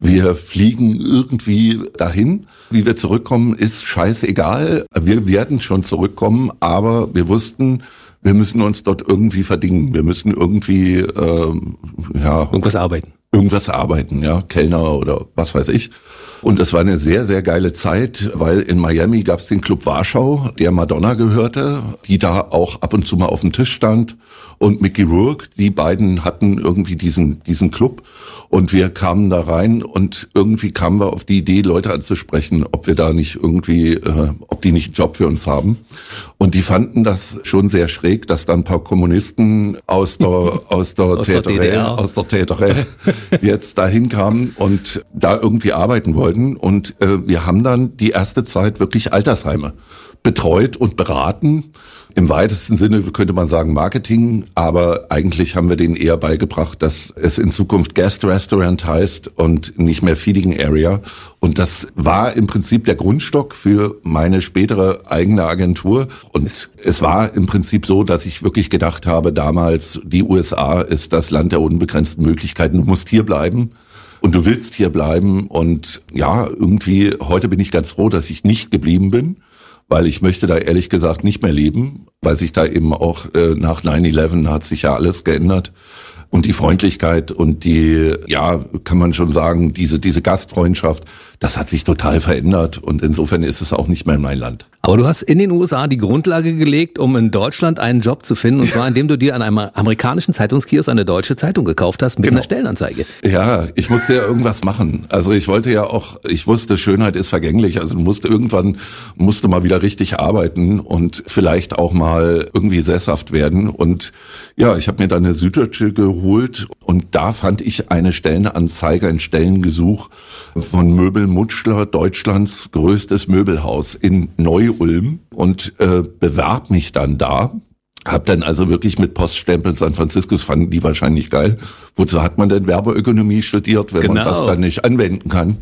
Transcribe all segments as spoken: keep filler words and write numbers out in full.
Wir fliegen irgendwie dahin. Wie wir zurückkommen, ist scheißegal. Wir werden schon zurückkommen, aber wir wussten, wir müssen uns dort irgendwie verdingen. Wir müssen irgendwie, äh, ja... Irgendwas arbeiten. Irgendwas arbeiten, ja, Kellner oder was weiß ich. Und das war eine sehr, sehr geile Zeit, weil in Miami gab's den Club Warschau, der Madonna gehörte, die da auch ab und zu mal auf dem Tisch stand. Und Mickey Rourke, die beiden hatten irgendwie diesen diesen Club. Und wir kamen da rein und irgendwie kamen wir auf die Idee, Leute anzusprechen, ob wir da nicht irgendwie, äh, ob die nicht einen Job für uns haben. Und die fanden das schon sehr schräg, dass da ein paar Kommunisten aus der aus der aus der D D R, aus der Täterei jetzt dahin kamen und da irgendwie arbeiten wollten. Und äh, wir haben dann die erste Zeit wirklich Altersheime betreut und beraten. Im weitesten Sinne könnte man sagen Marketing, aber eigentlich haben wir denen eher beigebracht, dass es in Zukunft Guest Restaurant heißt und nicht mehr Feeding Area. Und das war im Prinzip der Grundstock für meine spätere eigene Agentur. Und es war im Prinzip so, dass ich wirklich gedacht habe, damals, die U S A ist das Land der unbegrenzten Möglichkeiten. Du musst hier bleiben. Und du willst hier bleiben. Und ja, irgendwie, heute bin ich ganz froh, dass ich nicht geblieben bin, weil ich möchte da ehrlich gesagt nicht mehr leben, weil sich da eben auch äh, nach neun elf hat sich ja alles geändert. Und die Freundlichkeit und die, ja, kann man schon sagen, diese diese Gastfreundschaft, das hat sich total verändert. Und insofern ist es auch nicht mehr mein Land. Aber du hast in den U S A die Grundlage gelegt, um in Deutschland einen Job zu finden. Und zwar, indem du dir an einem amerikanischen Zeitungskiosk eine deutsche Zeitung gekauft hast mit genau. einer Stellenanzeige. Ja, ich musste ja irgendwas machen. Also ich wollte ja auch, ich wusste, Schönheit ist vergänglich. Also du musst irgendwann, musste mal wieder richtig arbeiten und vielleicht auch mal irgendwie sesshaft werden. Und ja, ich habe mir dann eine Süddeutsche geholt und da fand ich eine Stellenanzeige, ein Stellengesuch von Möbel Mutschler, Deutschlands größtes Möbelhaus in Neu-Ulm und äh, bewarb mich dann da. Hab dann also wirklich mit Poststempel San Francisco, fanden die wahrscheinlich geil. Wozu hat man denn Werbeökonomie studiert, wenn genau. man das dann nicht anwenden kann?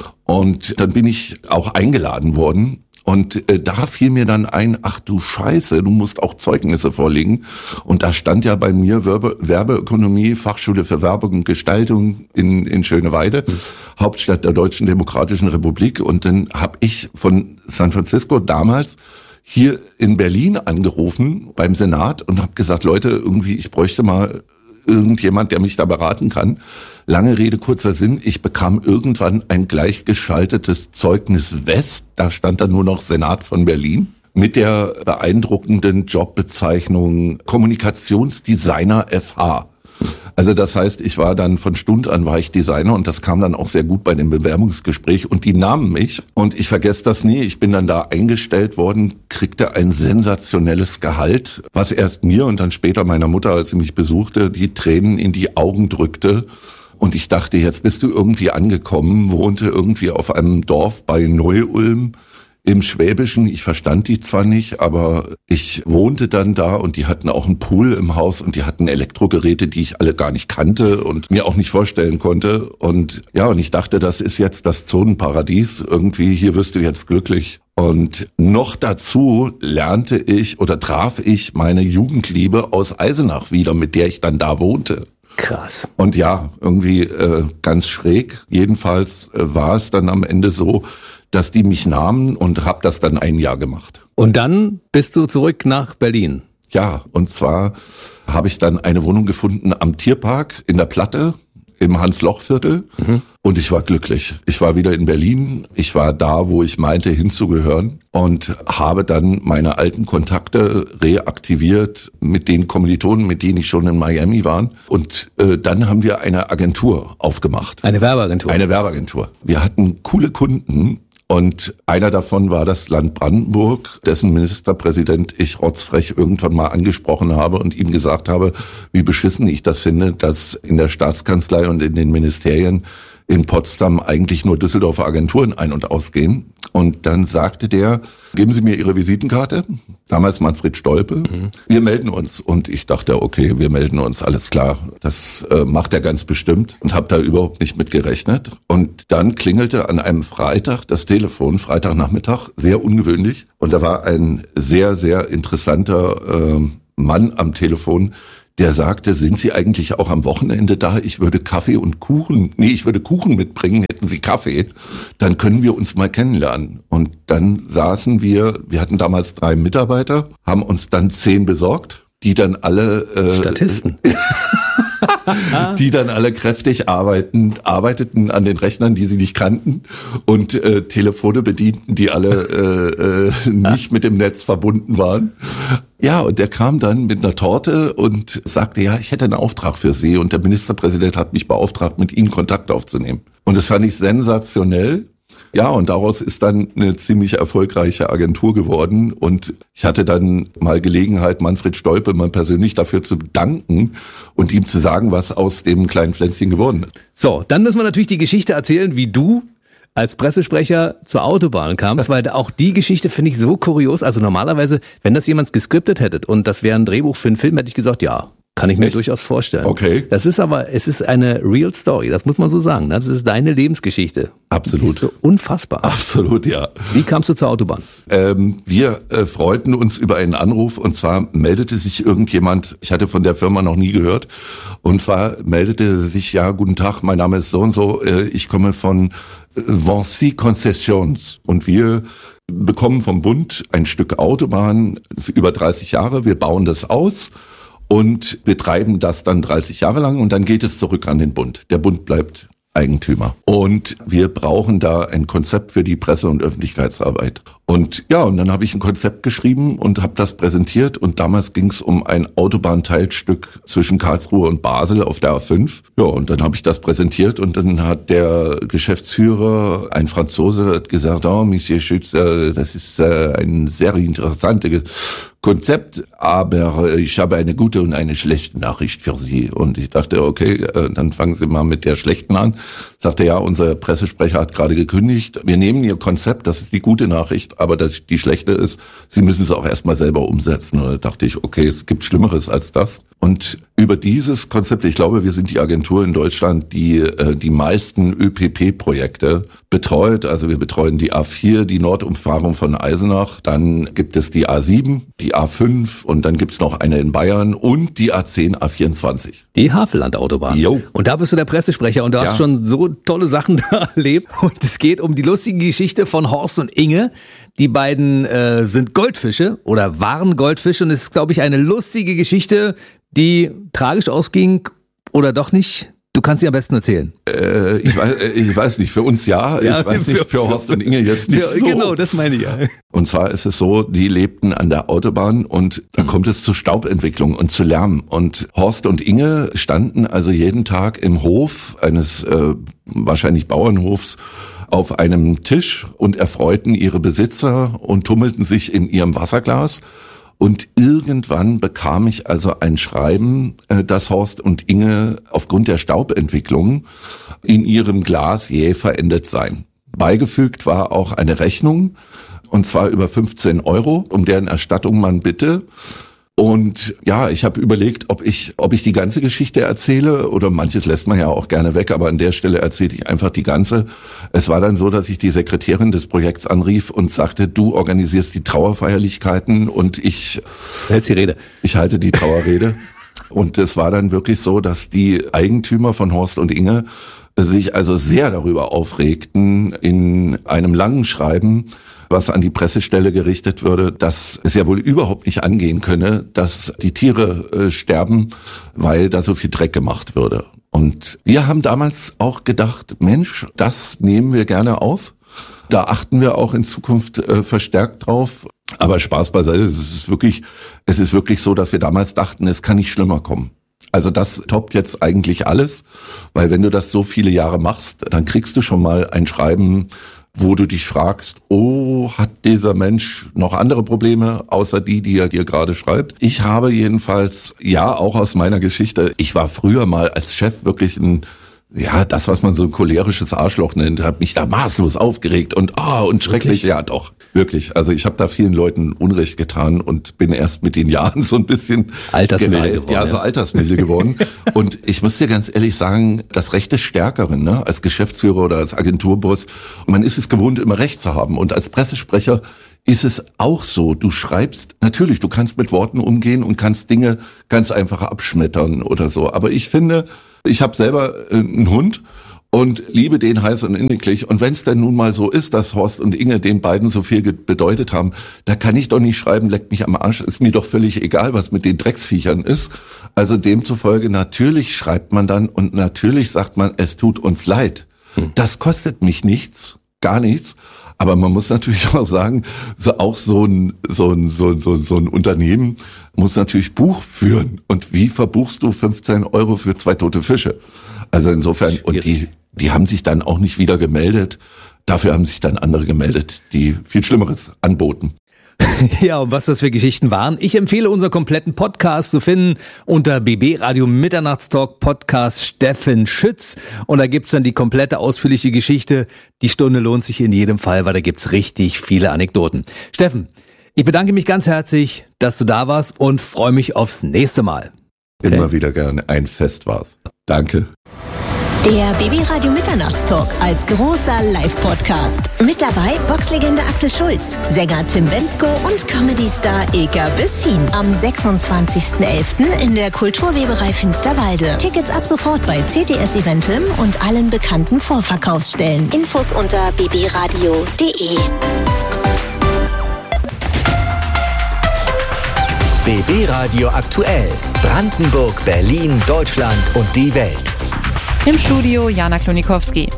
Und dann bin ich auch eingeladen worden. Und äh, da fiel mir dann ein, ach du Scheiße, du musst auch Zeugnisse vorlegen. Und da stand ja bei mir Werbe, Werbeökonomie, Fachschule für Werbung und Gestaltung in, in Schöneweide, mhm. Hauptstadt der Deutschen Demokratischen Republik. Und dann habe ich von San Francisco damals hier in Berlin angerufen beim Senat und habe gesagt, Leute, irgendwie, ich bräuchte mal irgendjemand, der mich da beraten kann. Lange Rede, kurzer Sinn. Ich bekam irgendwann ein gleichgeschaltetes Zeugnis West. Da stand dann nur noch Senat von Berlin mit der beeindruckenden Jobbezeichnung Kommunikationsdesigner F H. Also das heißt, ich war dann von Stund an war ich Designer und das kam dann auch sehr gut bei dem Bewerbungsgespräch und die nahmen mich und ich vergesse das nie. Ich bin dann da eingestellt worden, kriegte ein sensationelles Gehalt, was erst mir und dann später meiner Mutter, als sie mich besuchte, die Tränen in die Augen drückte. Und ich dachte, jetzt bist du irgendwie angekommen, wohnte irgendwie auf einem Dorf bei Neu-Ulm im Schwäbischen. Ich verstand die zwar nicht, aber ich wohnte dann da und die hatten auch einen Pool im Haus und die hatten Elektrogeräte, die ich alle gar nicht kannte und mir auch nicht vorstellen konnte. Und ja, und ich dachte, das ist jetzt das Zonenparadies. Irgendwie, hier wirst du jetzt glücklich. Und noch dazu lernte ich oder traf ich meine Jugendliebe aus Eisenach wieder, mit der ich dann da wohnte. Krass. Und ja, irgendwie äh, ganz schräg. Jedenfalls äh, war es dann am Ende so, dass die mich nahmen und habe das dann ein Jahr gemacht. Und dann bist du zurück nach Berlin? Ja, und zwar habe ich dann eine Wohnung gefunden am Tierpark in der Platte im Hans-Loch-Viertel mhm. und ich war glücklich. Ich war wieder in Berlin, ich war da, wo ich meinte hinzugehören und habe dann meine alten Kontakte reaktiviert mit den Kommilitonen, mit denen ich schon in Miami war. Und äh, dann haben wir eine Agentur aufgemacht. Eine Werbeagentur? Eine Werbeagentur. Wir hatten coole Kunden. Und einer davon war das Land Brandenburg, dessen Ministerpräsident ich rotzfrech irgendwann mal angesprochen habe und ihm gesagt habe, wie beschissen ich das finde, dass in der Staatskanzlei und in den Ministerien in Potsdam eigentlich nur Düsseldorfer Agenturen ein- und ausgehen. Und dann sagte der, geben Sie mir Ihre Visitenkarte, damals Manfred Stolpe, mhm. wir melden uns. Und ich dachte, okay, wir melden uns, alles klar, das äh, macht er ganz bestimmt und habe da überhaupt nicht mit gerechnet. Und dann klingelte an einem Freitag das Telefon, Freitagnachmittag, sehr ungewöhnlich. Und da war ein sehr, sehr interessanter äh, Mann am Telefon, der sagte, sind Sie eigentlich auch am Wochenende da? Ich würde Kaffee und Kuchen, nee, ich würde Kuchen mitbringen, hätten hätten Sie Kaffee, dann können wir uns mal kennenlernen. Und dann saßen wir, wir hatten damals drei Mitarbeiter, haben uns dann zehn besorgt, die dann alle äh, Statisten. die dann alle kräftig arbeiten, arbeiteten an den Rechnern, die sie nicht kannten und äh, Telefone bedienten, die alle äh, äh, nicht mit dem Netz verbunden waren. Ja, und der kam dann mit einer Torte und sagte, ja, ich hätte einen Auftrag für Sie und der Ministerpräsident hat mich beauftragt, mit Ihnen Kontakt aufzunehmen. Und das fand ich sensationell. Ja, und daraus ist dann eine ziemlich erfolgreiche Agentur geworden und ich hatte dann mal Gelegenheit, Manfred Stolpe mal persönlich dafür zu danken und ihm zu sagen, was aus dem kleinen Pflänzchen geworden ist. So, dann müssen wir natürlich die Geschichte erzählen, wie du als Pressesprecher zur Autobahn kamst, weil auch die Geschichte finde ich so kurios. Also normalerweise, wenn das jemand geskriptet hätte und das wäre ein Drehbuch für einen Film, hätte ich gesagt, ja, kann ich mir Echt? durchaus vorstellen. Okay. Das ist aber, es ist eine real story, das muss man so sagen. Das ist deine Lebensgeschichte. Absolut. Die ist so unfassbar. Absolut, ja. Wie kamst du zur Autobahn? Ähm, wir äh, freuten uns über einen Anruf und zwar meldete sich irgendjemand, ich hatte von der Firma noch nie gehört, und zwar meldete sich, ja, guten Tag, mein Name ist so und so, äh, ich komme von äh, Vinci Concessions und wir bekommen vom Bund ein Stück Autobahn für über dreißig Jahre, wir bauen das aus und betreiben das dann dreißig Jahre lang und dann geht es zurück an den Bund. Der Bund bleibt Eigentümer. Und wir brauchen da ein Konzept für die Presse- und Öffentlichkeitsarbeit. Und ja, und dann habe ich ein Konzept geschrieben und habe das präsentiert. Und damals ging es um ein Autobahnteilstück zwischen Karlsruhe und Basel auf der A fünf. Ja, und dann habe ich das präsentiert und dann hat der Geschäftsführer, ein Franzose, gesagt, oh, Monsieur Schütz, das ist äh, ein sehr interessantes Konzept, aber ich habe eine gute und eine schlechte Nachricht für Sie. Und ich dachte, okay, dann fangen Sie mal mit der schlechten an. Sagte, ja, unser Pressesprecher hat gerade gekündigt. Wir nehmen Ihr Konzept, das ist die gute Nachricht, aber das, die schlechte ist, Sie müssen es auch erstmal selber umsetzen. Und da dachte ich, okay, es gibt Schlimmeres als das. Und über dieses Konzept, ich glaube, wir sind die Agentur in Deutschland, die äh, die meisten Ö P P-Projekte betreut. Also wir betreuen die A vier, die Nordumfahrung von Eisenach. Dann gibt es die A sieben, die A fünf und dann gibt's noch eine in Bayern und die A zehn, A vierundzwanzig. Die Havelland-Autobahn. Jo. Und da bist du der Pressesprecher und du hast Ja. schon so tolle Sachen da erlebt. Und es geht um die lustige Geschichte von Horst und Inge. Die beiden äh, sind Goldfische oder waren Goldfische und es ist, glaube ich, eine lustige Geschichte, die tragisch ausging oder doch nicht. Du kannst sie am besten erzählen. Äh, ich, weiß, äh, ich weiß nicht, für uns ja, Ja, ich weiß für- nicht, für Horst und Inge jetzt nicht Ja, so. genau, das meine ich ja. Und zwar ist es so, die lebten an der Autobahn und da kommt es zu Staubentwicklung und zu Lärm. Und Horst und Inge standen also jeden Tag im Hof eines äh, wahrscheinlich Bauernhofs auf einem Tisch und erfreuten ihre Besitzer und tummelten sich in ihrem Wasserglas. Und irgendwann bekam ich also ein Schreiben, äh, dass Horst und Inge aufgrund der Staubentwicklung in ihrem Glas jäh verendet seien. Beigefügt war auch eine Rechnung, und zwar über fünfzehn Euro, um deren Erstattung man bitte. Und ja, ich habe überlegt, ob ich ob ich die ganze Geschichte erzähle oder manches lässt man ja auch gerne weg, aber an der Stelle erzähle ich einfach die ganze. Es war dann so, dass ich die Sekretärin des Projekts anrief und sagte, du organisierst die Trauerfeierlichkeiten und ich Hältst die Rede. ich halte die Trauerrede. Und es war dann wirklich so, dass die Eigentümer von Horst und Inge sich also sehr darüber aufregten in einem langen Schreiben, was an die Pressestelle gerichtet würde, dass es ja wohl überhaupt nicht angehen könne, dass die Tiere äh, sterben, weil da so viel Dreck gemacht würde. Und wir haben damals auch gedacht, Mensch, das nehmen wir gerne auf. Da achten wir auch in Zukunft äh, verstärkt drauf. Aber Spaß beiseite, es ist wirklich, es ist wirklich so, dass wir damals dachten, es kann nicht schlimmer kommen. Also das toppt jetzt eigentlich alles, weil wenn du das so viele Jahre machst, dann kriegst du schon mal ein Schreiben, wo du dich fragst, oh, hat dieser Mensch noch andere Probleme, außer die, die er dir gerade schreibt? Ich habe jedenfalls, ja, auch aus meiner Geschichte, ich war früher mal als Chef wirklich ein, ja, das, was man so ein cholerisches Arschloch nennt, habe mich da maßlos aufgeregt und ah oh, und schrecklich, Wirklich? ja doch, wirklich. Also ich habe da vielen Leuten Unrecht getan und bin erst mit den Jahren so ein bisschen Altersmilde gereift. geworden, Ja, ja. so altersmilde geworden. Und ich muss dir ganz ehrlich sagen, das Recht des Stärkeren, ne, als Geschäftsführer oder als Agenturboss, man ist es gewohnt, immer Recht zu haben. Und als Pressesprecher ist es auch so. Du schreibst, natürlich, du kannst mit Worten umgehen und kannst Dinge ganz einfach abschmettern oder so. Aber ich finde, ich habe selber äh, einen Hund und liebe den heiß und inniglich. Und wenn es denn nun mal so ist, dass Horst und Inge den beiden so viel bedeutet haben, da kann ich doch nicht schreiben, leckt mich am Arsch, ist mir doch völlig egal, was mit den Drecksviechern ist. Also demzufolge, natürlich schreibt man dann und natürlich sagt man, es tut uns leid. Hm. Das kostet mich nichts, gar nichts. Aber man muss natürlich auch sagen, so auch so ein, so ein, so ein, so ein, so ein Unternehmen muss natürlich Buch führen. Und wie verbuchst du fünfzehn Euro für zwei tote Fische? Also insofern, schwierig. Und die, die haben sich dann auch nicht wieder gemeldet. Dafür haben sich dann andere gemeldet, die viel Schlimmeres anboten. Ja, und was das für Geschichten waren. Ich empfehle unseren kompletten Podcast zu finden unter B B Radio Mitternachtstalk Podcast Steffen Schütz. Und da gibt's dann die komplette ausführliche Geschichte. Die Stunde lohnt sich in jedem Fall, weil da gibt's richtig viele Anekdoten. Steffen, ich bedanke mich ganz herzlich, dass du da warst und freue mich aufs nächste Mal. Okay. Immer wieder gerne. Ein Fest war's. Danke. Der B B Radio Mitternachtstalk als großer Live-Podcast. Mit dabei Boxlegende Axel Schulz, Sänger Tim Bendzko und Comedy-Star Ilka Bessin. Am sechsundzwanzigsten elften in der Kulturweberei Finsterwalde. Tickets ab sofort bei C T S Eventim und allen bekannten Vorverkaufsstellen. Infos unter b b radio punkt d e. B B Radio aktuell. Brandenburg, Berlin, Deutschland und die Welt. Im Studio Jana Klonikowski.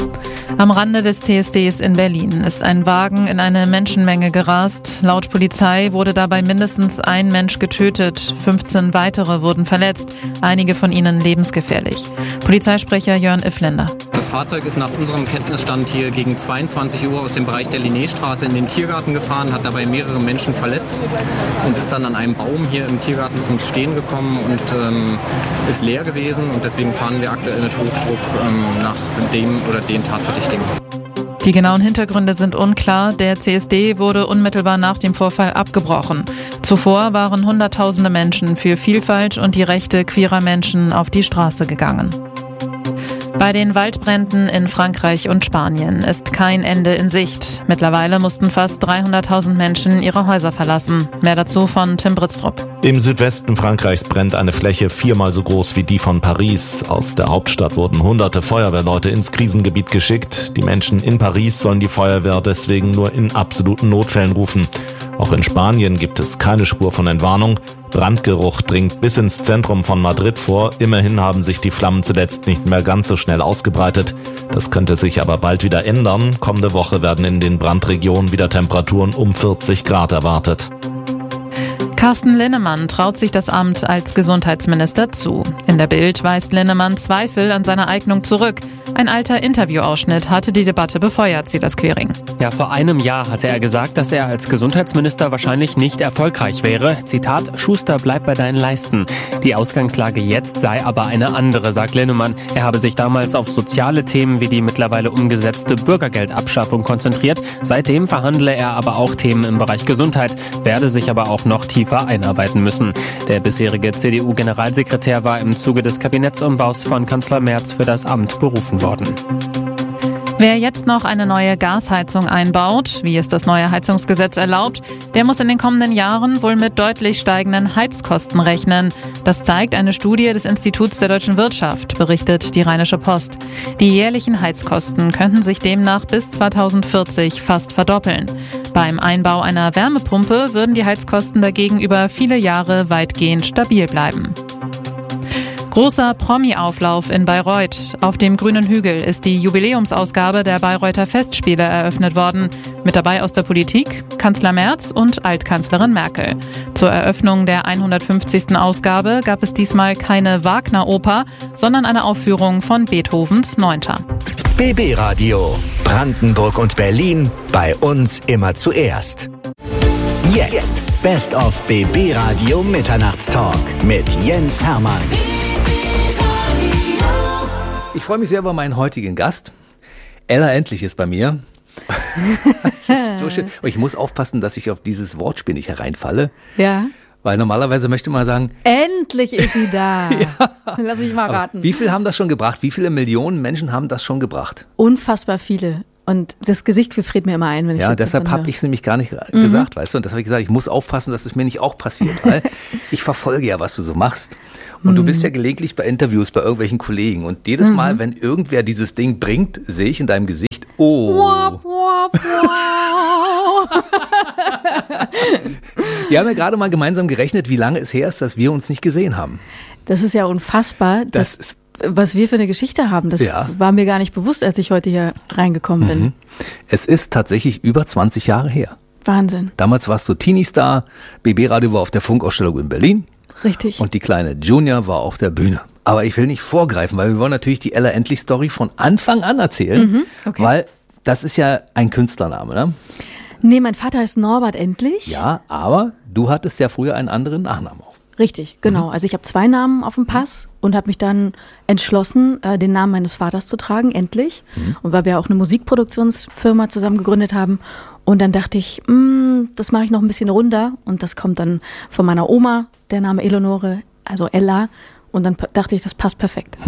Am Rande des T S Ds in Berlin ist ein Wagen in eine Menschenmenge gerast. Laut Polizei wurde dabei mindestens ein Mensch getötet. fünfzehn weitere wurden verletzt, einige von ihnen lebensgefährlich. Polizeisprecher Jörn Iffländer. Das Fahrzeug ist nach unserem Kenntnisstand hier gegen zweiundzwanzig Uhr aus dem Bereich der Linnéstraße in den Tiergarten gefahren, hat dabei mehrere Menschen verletzt und ist dann an einem Baum hier im Tiergarten zum Stehen gekommen und ähm, ist leer gewesen. Und deswegen fahren wir aktuell mit Hochdruck ähm, nach dem oder den Tatverdächtigen. Die genauen Hintergründe sind unklar. Der C S D wurde unmittelbar nach dem Vorfall abgebrochen. Zuvor waren Hunderttausende Menschen für Vielfalt und die Rechte queerer Menschen auf die Straße gegangen. Bei den Waldbränden in Frankreich und Spanien ist kein Ende in Sicht. Mittlerweile mussten fast dreihunderttausend Menschen ihre Häuser verlassen. Mehr dazu von Tim Britztrup. Im Südwesten Frankreichs brennt eine Fläche viermal so groß wie die von Paris. Aus der Hauptstadt wurden hunderte Feuerwehrleute ins Krisengebiet geschickt. Die Menschen in Paris sollen die Feuerwehr deswegen nur in absoluten Notfällen rufen. Auch in Spanien gibt es keine Spur von Entwarnung. Brandgeruch dringt bis ins Zentrum von Madrid vor. Immerhin haben sich die Flammen zuletzt nicht mehr ganz so schnell ausgebreitet. Das könnte sich aber bald wieder ändern. Kommende Woche werden in den Brandregionen wieder Temperaturen um vierzig Grad erwartet. Carsten Linnemann traut sich das Amt als Gesundheitsminister zu. In der Bild weist Linnemann Zweifel an seiner Eignung zurück. Ein alter Interviewausschnitt hatte die Debatte befeuert, Silas Quering. Ja, vor einem Jahr hatte er gesagt, dass er als Gesundheitsminister wahrscheinlich nicht erfolgreich wäre. Zitat, Schuster, bleib bei deinen Leisten. Die Ausgangslage jetzt sei aber eine andere, sagt Linnemann. Er habe sich damals auf soziale Themen wie die mittlerweile umgesetzte Bürgergeldabschaffung konzentriert. Seitdem verhandle er aber auch Themen im Bereich Gesundheit, werde sich aber auch noch tiefer einarbeiten müssen. Der bisherige C D U-Generalsekretär war im Zuge des Kabinettsumbaus von Kanzler Merz für das Amt berufen worden. Wer jetzt noch eine neue Gasheizung einbaut, wie es das neue Heizungsgesetz erlaubt, der muss in den kommenden Jahren wohl mit deutlich steigenden Heizkosten rechnen. Das zeigt eine Studie des Instituts der deutschen Wirtschaft, berichtet die Rheinische Post. Die jährlichen Heizkosten könnten sich demnach bis zweitausendvierzig fast verdoppeln. Beim Einbau einer Wärmepumpe würden die Heizkosten dagegen über viele Jahre weitgehend stabil bleiben. Großer Promi-Auflauf in Bayreuth. Auf dem grünen Hügel ist die Jubiläumsausgabe der Bayreuther Festspiele eröffnet worden. Mit dabei aus der Politik Kanzler Merz und Altkanzlerin Merkel. Zur Eröffnung der hundertfünfzigsten Ausgabe gab es diesmal keine Wagner-Oper, sondern eine Aufführung von Beethovens Neunter. B B Radio. Brandenburg und Berlin. Bei uns immer zuerst. Jetzt. Best of B B Radio Mitternachtstalk mit Jens Hermann. Ich freue mich sehr über meinen heutigen Gast. Ella Endlich ist bei mir. Ist so schön. Und ich muss aufpassen, dass ich auf dieses Wortspiel nicht hereinfalle. Ja. Weil normalerweise möchte man sagen, endlich ist sie da. Ja. Lass mich mal raten. Wie viel haben das schon gebracht? Wie viele Millionen Menschen haben das schon gebracht? Unfassbar viele. Und das Gesicht friert mir immer ein, wenn ich Ja, das deshalb habe ich es nämlich gar nicht mhm. gesagt, weißt du? Und das habe ich gesagt, ich muss aufpassen, dass es mir nicht auch passiert, weil ich verfolge ja, was du so machst. Und du bist ja gelegentlich bei Interviews bei irgendwelchen Kollegen. Und jedes Mal, mhm. wenn irgendwer dieses Ding bringt, sehe ich in deinem Gesicht, oh. Wop, wop, wop. Wir haben ja gerade mal gemeinsam gerechnet, wie lange es her ist, dass wir uns nicht gesehen haben. Das ist ja unfassbar, Das dass, ist was wir für eine Geschichte haben. Das Ja. war mir gar nicht bewusst, als ich heute hier reingekommen bin. Mhm. Es ist tatsächlich über zwanzig Jahre her. Wahnsinn. Damals warst du Teenie-Star, B B-Radio war auf der Funkausstellung in Berlin Richtig. und die kleine Junior war auf der Bühne. Aber ich will nicht vorgreifen, weil wir wollen natürlich die Ella Endlich-Story von Anfang an erzählen, Mhm, okay. weil das ist ja ein Künstlername, ne? Nee, mein Vater heißt Norbert Endlich. Ja, aber du hattest ja früher einen anderen Nachnamen auch. Richtig, genau. Also ich habe zwei Namen auf dem Pass und habe mich dann entschlossen, äh, den Namen meines Vaters zu tragen, endlich. Mhm. Und weil wir auch eine Musikproduktionsfirma zusammen gegründet haben. Und dann dachte ich, mh, das mache ich noch ein bisschen runter. Und das kommt dann von meiner Oma, der Name Eleonore, also Ella. Und dann p- dachte ich, das passt perfekt.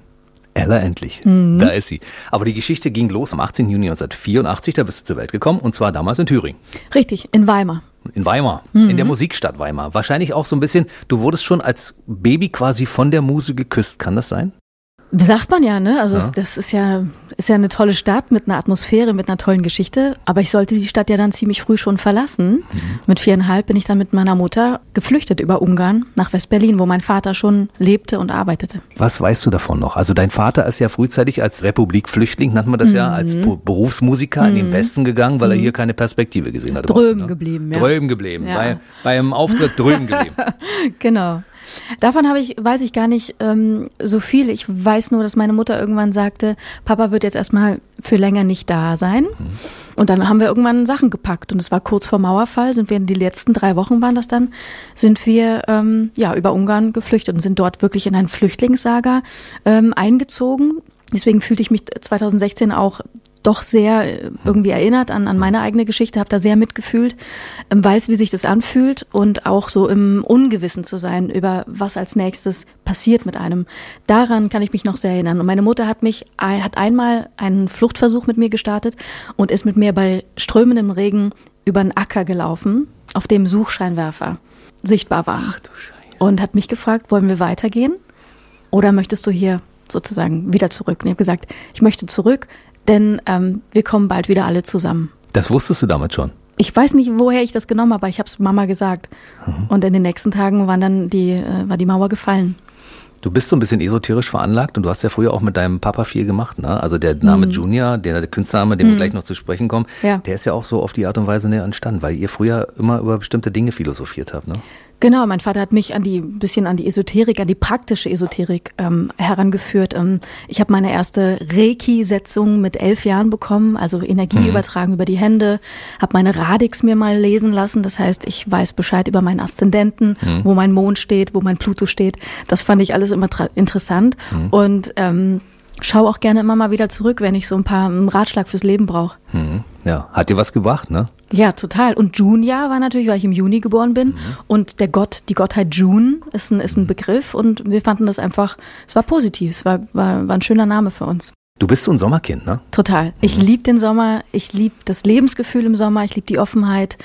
Ella Endlich, Mhm. da ist sie. Aber die Geschichte ging los am achtzehnten Juni neunzehnhundertvierundachtzig, da bist du zur Welt gekommen und zwar damals in Thüringen. Richtig, in Weimar. In Weimar, Mhm. in der Musikstadt Weimar. Wahrscheinlich auch so ein bisschen, du wurdest schon als Baby quasi von der Muse geküsst, kann das sein? Sagt man ja, ne? Also Ja. es- das ist ja, ist ja eine tolle Stadt mit einer Atmosphäre, mit einer tollen Geschichte. Aber ich sollte die Stadt ja dann ziemlich früh schon verlassen. Mhm. Mit viereinhalb bin ich dann mit meiner Mutter geflüchtet über Ungarn nach West-Berlin, wo mein Vater schon lebte und arbeitete. Was weißt du davon noch? Also dein Vater ist ja frühzeitig als Republikflüchtling, nannte man das ja, als Bu- Berufsmusiker in den Westen gegangen, weil er hier keine Perspektive gesehen hat. im Drüben Osten, ne? geblieben, ja. Drüben geblieben, Ja. bei, beim Auftritt drüben geblieben. Genau. Davon habe ich, weiß ich gar nicht ähm, so viel. Ich weiß nur, dass meine Mutter irgendwann sagte, Papa wird jetzt erstmal für länger nicht da sein. Und dann haben wir irgendwann Sachen gepackt. Und es war kurz vor Mauerfall, sind wir in die letzten drei Wochen waren das dann, sind wir ähm, ja über Ungarn geflüchtet und sind dort wirklich in ein Flüchtlingslager ähm, eingezogen. Deswegen fühlte ich mich zweitausendsechzehn auch doch sehr äh, irgendwie erinnert an, an meine eigene Geschichte, habe da sehr mitgefühlt, ähm, weiß, wie sich das anfühlt und auch so im Ungewissen zu sein über was als nächstes passiert mit einem. Daran kann ich mich noch sehr erinnern. Und meine Mutter hat mich, ein- hat einmal einen Fluchtversuch mit mir gestartet und ist mit mir bei strömendem Regen über einen Acker gelaufen, auf dem Suchscheinwerfer sichtbar waren. Ach du Scheiße. Und hat mich gefragt, wollen wir weitergehen oder möchtest du hier sozusagen wieder zurück? Und ich habe gesagt, ich möchte zurück, denn ähm, wir kommen bald wieder alle zusammen. Das wusstest du damals schon. Ich weiß nicht, woher ich das genommen habe, aber ich habe es Mama gesagt. Mhm. Und in den nächsten Tagen waren dann die, äh, war die Mauer gefallen. Du bist so ein bisschen esoterisch veranlagt und du hast ja früher auch mit deinem Papa viel gemacht, ne? Also der Name Junior, der, der Künstlername, den wir gleich noch zu sprechen kommen, Ja. der ist ja auch so auf die Art und Weise näher entstanden, weil ihr früher immer über bestimmte Dinge philosophiert habt, ne? Genau, mein Vater hat mich an die bisschen an die Esoterik, an die praktische Esoterik ähm, herangeführt. Ähm, ich habe meine erste Reiki-Setzung mit elf Jahren bekommen, also Energie Mhm. übertragen über die Hände, habe meine Radix mir mal lesen lassen. Das heißt, ich weiß Bescheid über meinen Aszendenten, Mhm. wo mein Mond steht, wo mein Pluto steht. Das fand ich alles immer tra- interessant Mhm. und ähm, schaue auch gerne immer mal wieder zurück, wenn ich so ein paar einen Ratschlag fürs Leben brauche. Mhm. Ja, hat dir was gebracht, ne? Ja, total. Und Junior war natürlich, weil ich im Juni geboren bin. Und der Gott, die Gottheit June ist ein, ist ein Begriff. Und wir fanden das einfach, es war positiv. Es war, war, war ein schöner Name für uns. Du bist so ein Sommerkind, ne? Total. Ich liebe den Sommer. Ich liebe das Lebensgefühl im Sommer. Ich liebe die Offenheit,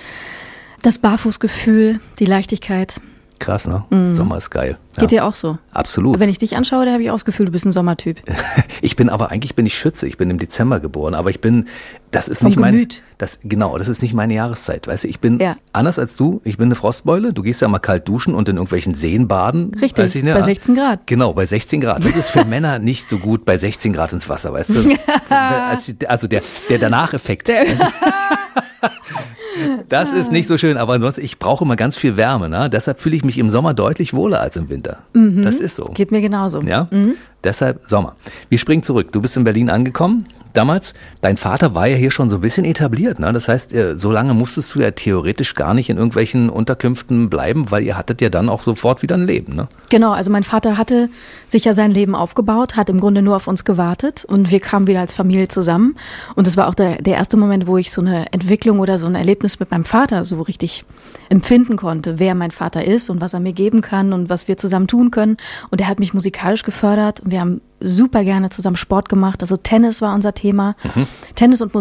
das Barfußgefühl, die Leichtigkeit. Krass, ne? Sommer ist geil. Ja, Geht dir auch so? absolut. Wenn ich dich anschaue, da habe ich auch das Gefühl, du bist ein Sommertyp. Ich bin aber, eigentlich bin ich Schütze. Ich bin im Dezember geboren, aber ich bin, das ist Vom nicht meine, Gemüt. das, genau, das ist nicht meine Jahreszeit, weißt du? Ich bin Ja. anders als du. Ich bin eine Frostbeule. Du gehst ja mal kalt duschen und in irgendwelchen Seen baden. Richtig, weiß ich, ne? bei sechzehn Grad. Genau, bei sechzehn Grad. Das ist für Männer nicht so gut, bei sechzehn Grad ins Wasser, weißt du? Als- Also der, der Danach-Effekt. Das ist nicht so schön, aber ansonsten, ich brauche immer ganz viel Wärme, ne? Deshalb fühle ich mich im Sommer deutlich wohler als im Winter. Das ist so. Geht mir genauso. Ja, deshalb Sommer. Wir springen zurück. Du bist in Berlin angekommen. Damals, dein Vater war ja hier schon so ein bisschen etabliert. Ne? Das heißt, äh, so lange musstest du ja theoretisch gar nicht in irgendwelchen Unterkünften bleiben, weil ihr hattet ja dann auch sofort wieder ein Leben. Ne? Genau, also mein Vater hatte sich ja sein Leben aufgebaut, hat im Grunde nur auf uns gewartet und wir kamen wieder als Familie zusammen. Und es war auch der, der erste Moment, wo ich so eine Entwicklung oder so ein Erlebnis mit meinem Vater so richtig empfinden konnte, wer mein Vater ist und was er mir geben kann und was wir zusammen tun können. Und er hat mich musikalisch gefördert und wir haben super gerne zusammen Sport gemacht. Also Tennis war unser Thema. Mhm. Tennis und Musik.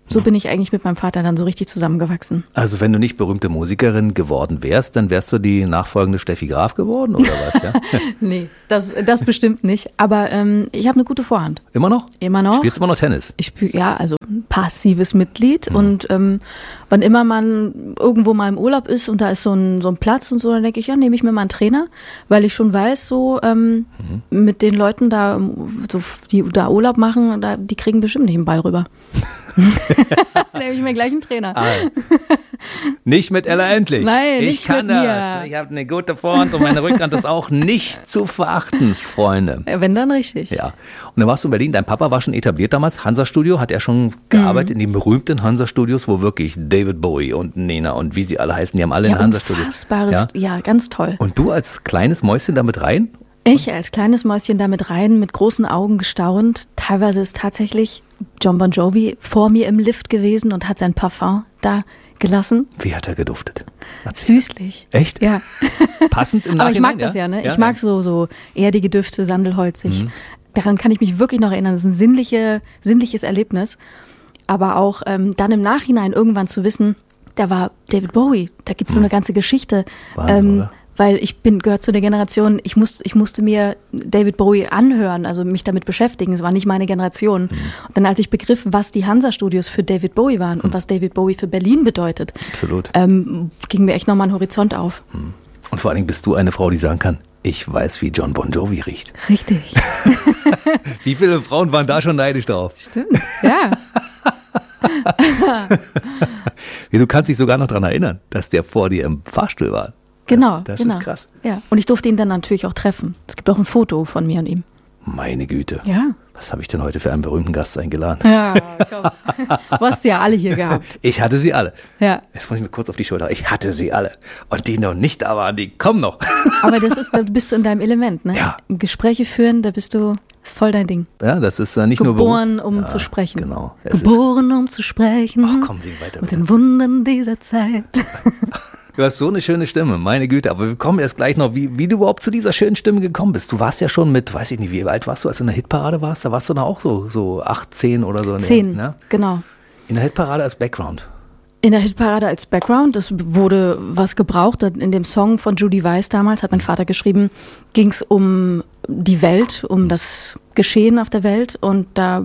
so bin ich eigentlich mit meinem Vater dann so richtig zusammengewachsen. Also wenn du nicht berühmte Musikerin geworden wärst, dann wärst du die nachfolgende Steffi Graf geworden oder was? Ja? Nee, das, das bestimmt nicht. Aber ähm, ich habe eine gute Vorhand. Immer noch? Immer noch. Spielst du immer noch Tennis? Ich spiele, ja, also ein passives Mitglied. Mhm. Und ähm, wann immer man irgendwo mal im Urlaub ist und da ist so ein, so ein Platz und so, dann denke ich, ja, nehme ich mir mal einen Trainer, weil ich schon weiß, so ähm, mhm. mit den Leuten da, so, die da Urlaub machen, da, die kriegen bestimmt nicht einen Ball rüber. Dann nehme ich mir gleich einen Trainer. Ah. Nicht mit Ella Endlich. Nein, ich nicht kann mit das. mir. Ich habe eine gute Vorhand und meine Rückhand ist auch nicht zu verachten, Freunde. Wenn dann richtig. Ja. Und dann warst du in Berlin. Dein Papa war schon etabliert damals. Hansa-Studio, hat er schon gearbeitet mhm. in den berühmten Hansa-Studios, wo wirklich David Bowie und Nena und wie sie alle heißen, die haben alle ja, in Hansa-Studios. Unfassbares, ja? ja, ganz toll. Und du als kleines Mäuschen damit rein? Ich als kleines Mäuschen damit rein, mit großen Augen gestaunt. Teilweise ist tatsächlich John Bon Jovi vor mir im Lift gewesen und hat sein Parfum da gelassen. Wie hat er geduftet? Süßlich. Echt? Ja. Passend im Nachhinein? Aber ich mag das ja, ne? Ja, ich mag ja. so, so erdige Düfte, sandelholzig. Mhm. Daran kann ich mich wirklich noch erinnern. Das ist ein sinnliche, sinnliches Erlebnis. Aber auch ähm, dann im Nachhinein irgendwann zu wissen, da war David Bowie, da gibt es so eine ganze Geschichte. Wahnsinn, ähm, oder? Weil ich bin gehört zu der Generation, ich, muss, ich musste mir David Bowie anhören, also mich damit beschäftigen. Es war nicht meine Generation. Mhm. Und dann als ich begriff, was die Hansa-Studios für David Bowie waren mhm. und was David Bowie für Berlin bedeutet, Absolut. Ähm, ging mir echt nochmal ein Horizont auf. Mhm. Und vor allen Dingen bist du eine Frau, die sagen kann, ich weiß, wie John Bon Jovi riecht. Richtig. Wie viele Frauen waren da schon neidisch drauf? Stimmt, ja. Du kannst dich sogar noch daran erinnern, dass der vor dir im Fahrstuhl war. Genau, das, das genau. ist krass. Ja. Und ich durfte ihn dann natürlich auch treffen. Es gibt auch ein Foto von mir und ihm. Meine Güte. Ja. Was habe ich denn heute für einen berühmten Gast eingeladen? Ja, komm. Du hast sie ja alle hier gehabt. Ich hatte sie alle. Ja. Jetzt muss ich mir kurz auf die Schulter. Ich hatte sie alle. Und die noch nicht da waren, die kommen noch. Aber das ist, da bist du in deinem Element, ne? Ja. Gespräche führen, da bist du, ist voll dein Ding. Ja, das ist äh, nicht Geboren, nur Beruf. um ja, zu sprechen. Genau. Es Geboren, um zu sprechen. Ach komm, sing weiter. Mit Bitte. den Wundern dieser Zeit. Du hast so eine schöne Stimme, meine Güte. Aber wir kommen erst gleich noch, wie, wie du überhaupt zu dieser schönen Stimme gekommen bist. Du warst ja schon mit, weiß ich nicht, wie alt warst du, als du in der Hitparade warst? Da warst du noch auch so, so acht, zehn oder so. Zehn, ne? genau. In der Hitparade als Background. In der Hitparade als Background, das wurde was gebraucht. In dem Song von Judy Weiss damals, hat mein Vater geschrieben, ging es um die Welt, um das Geschehen auf der Welt und da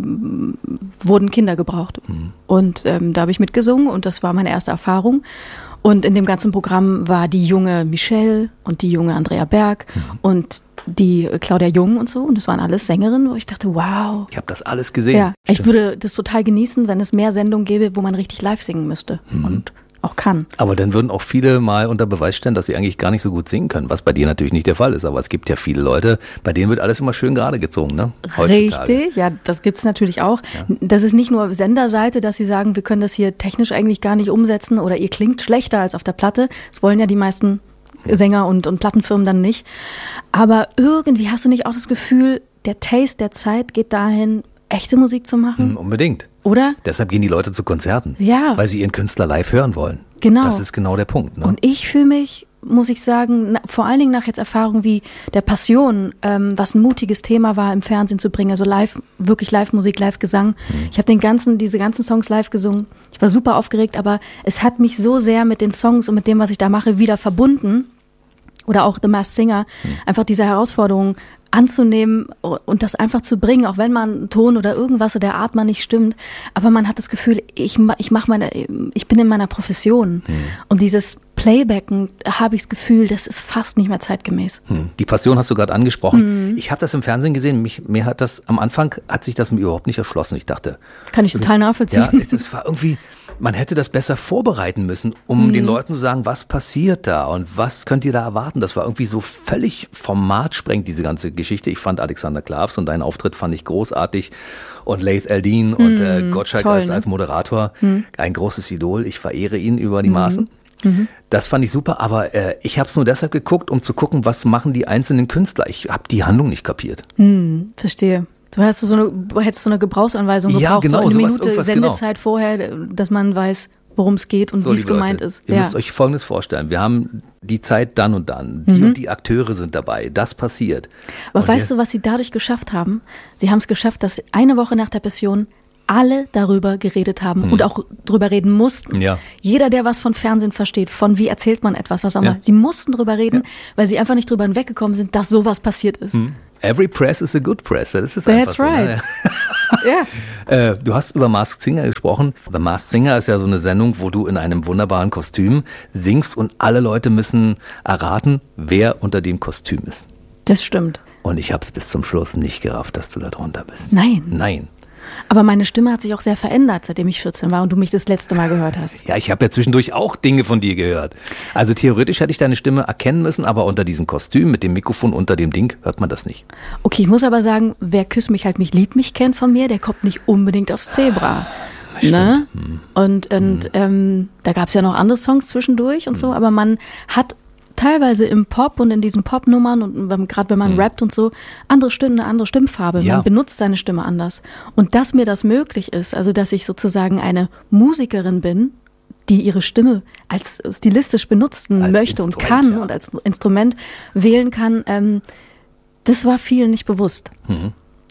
wurden Kinder gebraucht. Mhm. Und ähm, da habe ich mitgesungen und das war meine erste Erfahrung. Und in dem ganzen Programm war die junge Michelle und die junge Andrea Berg mhm. und die Claudia Jung und so. Und das waren alles Sängerinnen, wo ich dachte, wow. Ich habe das alles gesehen. Ja, Stimmt. ich würde das total genießen, wenn es mehr Sendungen gäbe, wo man richtig live singen müsste mhm. und auch kann. Aber dann würden auch viele mal unter Beweis stellen, dass sie eigentlich gar nicht so gut singen können, was bei dir natürlich nicht der Fall ist. Aber es gibt ja viele Leute, bei denen wird alles immer schön gerade gezogen, ne? Heutzutage. Richtig, ja, das gibt's natürlich auch. Ja. Das ist nicht nur Senderseite, dass sie sagen, wir können das hier technisch eigentlich gar nicht umsetzen oder ihr klingt schlechter als auf der Platte. Das wollen ja die meisten Sänger und, und Plattenfirmen dann nicht. Aber irgendwie hast du nicht auch das Gefühl, der Taste der Zeit geht dahin, echte Musik zu machen? Mhm, unbedingt. Oder? Deshalb gehen die Leute zu Konzerten. Ja. Weil sie ihren Künstler live hören wollen. Genau. Das ist genau der Punkt. Ne? Und ich fühle mich, muss ich sagen, na, vor allen Dingen nach jetzt Erfahrungen wie der Passion, ähm, was ein mutiges Thema war, im Fernsehen zu bringen, also live, wirklich Live-Musik, Live-Gesang. Mhm. Ich habe den ganzen, diese ganzen Songs live gesungen. Ich war super aufgeregt, aber es hat mich so sehr mit den Songs und mit dem, was ich da mache, wieder verbunden. Oder auch The Masked Singer, mhm. einfach diese Herausforderung anzunehmen und das einfach zu bringen, auch wenn man einen Ton oder irgendwas der Art mal nicht stimmt. Aber man hat das Gefühl, ich, ich mach meine, ich bin in meiner Profession. Hm. Und dieses Playbacken, habe ich das Gefühl, das ist fast nicht mehr zeitgemäß. Hm. Die Passion hast du gerade angesprochen. Hm. Ich habe das im Fernsehen gesehen. Mich, mir hat das am Anfang hat sich das mir überhaupt nicht erschlossen. Ich dachte, kann ich total nachvollziehen. Ja, es, es war irgendwie. Man hätte das besser vorbereiten müssen, um mhm. den Leuten zu sagen, was passiert da und was könnt ihr da erwarten. Das war irgendwie so völlig formatsprengend, diese ganze Geschichte. Ich fand Alexander Klavs und deinen Auftritt fand ich großartig. Und Laith Eldin mhm. und äh, Gottschalk Toll, als, ne? als Moderator, mhm. ein großes Idol. Ich verehre ihn über die mhm. Maßen. Mhm. Das fand ich super, aber äh, ich habe es nur deshalb geguckt, um zu gucken, was machen die einzelnen Künstler. Ich habe die Handlung nicht kapiert. Mhm, verstehe. Du hast so eine, hättest so eine Gebrauchsanweisung gebraucht, ja, genau, so eine sowas, Minute Sendezeit genau. vorher, dass man weiß, worum es geht und so, wie es gemeint Leute, ist. Ihr ja. müsst euch Folgendes vorstellen. Wir haben die Zeit dann und dann. Die mhm. und die Akteure sind dabei. Das passiert. Aber und weißt du, was sie dadurch geschafft haben? Sie haben es geschafft, dass eine Woche nach der Passion alle darüber geredet haben Hm. und auch darüber reden mussten. Ja. Jeder, der was von Fernsehen versteht, von wie erzählt man etwas, was auch Ja. immer, sie mussten drüber reden, Ja. weil sie einfach nicht drüber hinweggekommen sind, dass sowas passiert ist. Hm. Every press is a good press. Das ist That's einfach so. right. Ne? Ja. Äh, du hast über Masked Singer gesprochen. The Masked Singer ist ja so eine Sendung, wo du in einem wunderbaren Kostüm singst und alle Leute müssen erraten, wer unter dem Kostüm ist. Das stimmt. Und ich habe es bis zum Schluss nicht gerafft, dass du da drunter bist. Nein. Nein. Aber meine Stimme hat sich auch sehr verändert, seitdem ich vierzehn war und du mich das letzte Mal gehört hast. Ja, ich habe ja zwischendurch auch Dinge von dir gehört. Also theoretisch hätte ich deine Stimme erkennen müssen, aber unter diesem Kostüm mit dem Mikrofon unter dem Ding hört man das nicht. Okay, ich muss aber sagen, wer Küss mich halt mich liebt mich kennt von mir, der kommt nicht unbedingt aufs Zebra. Ne? Hm. Und, und ähm, da gab es ja noch andere Songs zwischendurch und so, aber man hat teilweise im Pop und in diesen Pop-Nummern und gerade wenn man Hm. rappt und so, andere Stimmen, eine andere Stimmfarbe. Ja. Man benutzt seine Stimme anders. Und dass mir das möglich ist, also dass ich sozusagen eine Musikerin bin, die ihre Stimme als stilistisch benutzen Als möchte und Instrument, kann ja. und als Instrument wählen kann, ähm, das war vielen nicht bewusst. Mhm.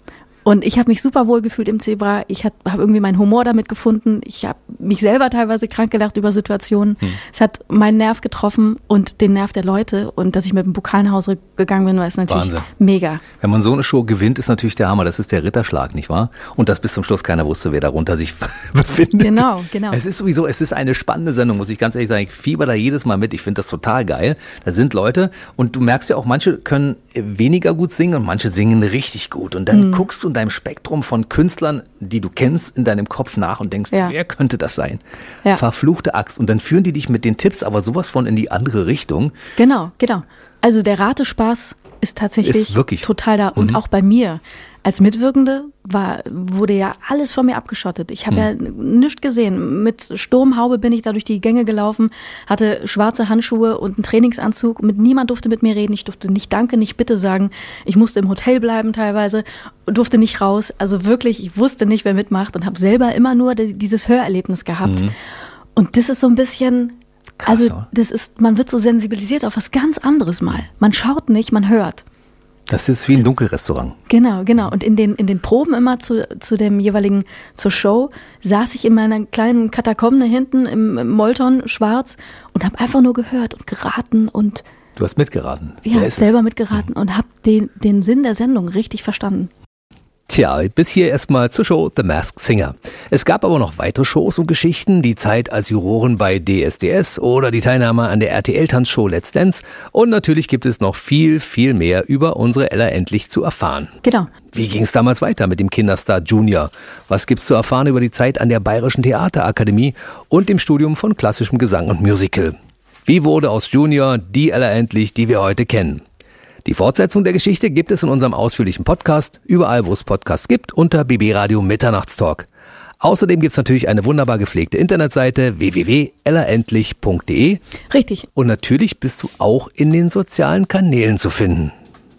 Und ich habe mich super wohl gefühlt im Zebra. Ich habe hab irgendwie meinen Humor damit gefunden. Ich habe mich selber teilweise krank gelacht über Situationen. Hm. Es hat meinen Nerv getroffen und den Nerv der Leute. Und dass ich mit dem Pokal nach Hause gegangen bin, war es natürlich Wahnsinn. mega. Wenn man so eine Show gewinnt, ist natürlich der Hammer. Das ist der Ritterschlag, nicht wahr? Und dass bis zum Schluss keiner wusste, wer darunter sich befindet. Genau, genau. Es ist sowieso, es ist eine spannende Sendung, muss ich ganz ehrlich sagen. Ich fieber da jedes Mal mit. Ich finde das total geil. Da sind Leute und du merkst ja auch, manche können weniger gut singen und manche singen richtig gut. Und dann Mhm. guckst du in deinem Spektrum von Künstlern, die du kennst, in deinem Kopf nach und denkst, Ja. wer könnte das sein? Ja. Verfluchte Axt. Und dann führen die dich mit den Tipps aber sowas von in die andere Richtung. Genau, genau. Also der Ratespaß ist tatsächlich Ist wirklich- total da. Und Mhm. auch bei mir als Mitwirkende war, wurde ja alles von mir abgeschottet. Ich habe Mhm. ja nichts gesehen. Mit Sturmhaube bin ich da durch die Gänge gelaufen, hatte schwarze Handschuhe und einen Trainingsanzug. Mit niemand durfte mit mir reden. Ich durfte nicht Danke, nicht Bitte sagen. Ich musste im Hotel bleiben teilweise, durfte nicht raus. Also wirklich, ich wusste nicht, wer mitmacht und habe selber immer nur die- dieses Hörerlebnis gehabt. Mhm. Und das ist so ein bisschen, Krass, also oder? das ist, man wird so sensibilisiert auf was ganz anderes mal. Man schaut nicht, man hört. Das ist wie ein Dunkelrestaurant. Genau, genau. Und in den, in den Proben immer zu, zu dem jeweiligen, zur Show, saß ich in meiner kleinen Katakombe hinten im, im Molton schwarz und habe einfach nur gehört und geraten und Du hast mitgeraten. ja, Wer ist selber es? mitgeraten und habe den, den Sinn der Sendung richtig verstanden. Tja, bis hier erstmal zur Show The Masked Singer. Es gab aber noch weitere Shows und Geschichten, die Zeit als Jurorin bei D S D S oder die Teilnahme an der R T L-Tanzshow Let's Dance. Und natürlich gibt es noch viel, viel mehr über unsere Ella endlich zu erfahren. Genau. Wie ging es damals weiter mit dem Kinderstar Junior? Was gibt's zu erfahren über die Zeit an der Bayerischen Theaterakademie und dem Studium von klassischem Gesang und Musical? Wie wurde aus Junior die Ella endlich, die wir heute kennen? Die Fortsetzung der Geschichte gibt es in unserem ausführlichen Podcast, überall wo es Podcasts gibt, unter B B Radio Mitternachtstalk. Außerdem gibt es natürlich eine wunderbar gepflegte Internetseite w w w punkt ella endlich punkt de Richtig. und natürlich bist du auch in den sozialen Kanälen zu finden.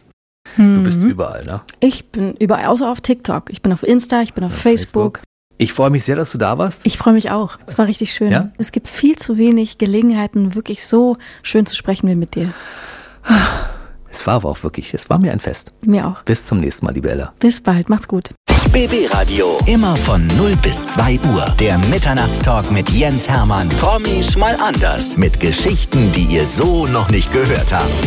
Du bist überall, ne? Ich bin überall, außer auf TikTok. Ich bin auf Insta, ich bin auf Facebook. Ich freue mich sehr, dass du da warst. Ich freue mich auch. Es war richtig schön. Ja? Es gibt viel zu wenig Gelegenheiten, wirklich so schön zu sprechen wie mit dir. Es war aber auch wirklich, es war mir ein Fest. Mir auch. Bis zum nächsten Mal, liebe Ella. Bis bald. Macht's gut. B B Radio. Immer von null bis zwei Uhr. Der Mitternachtstalk mit Jens Hermann. Promis mal anders. Mit Geschichten, die ihr so noch nicht gehört habt.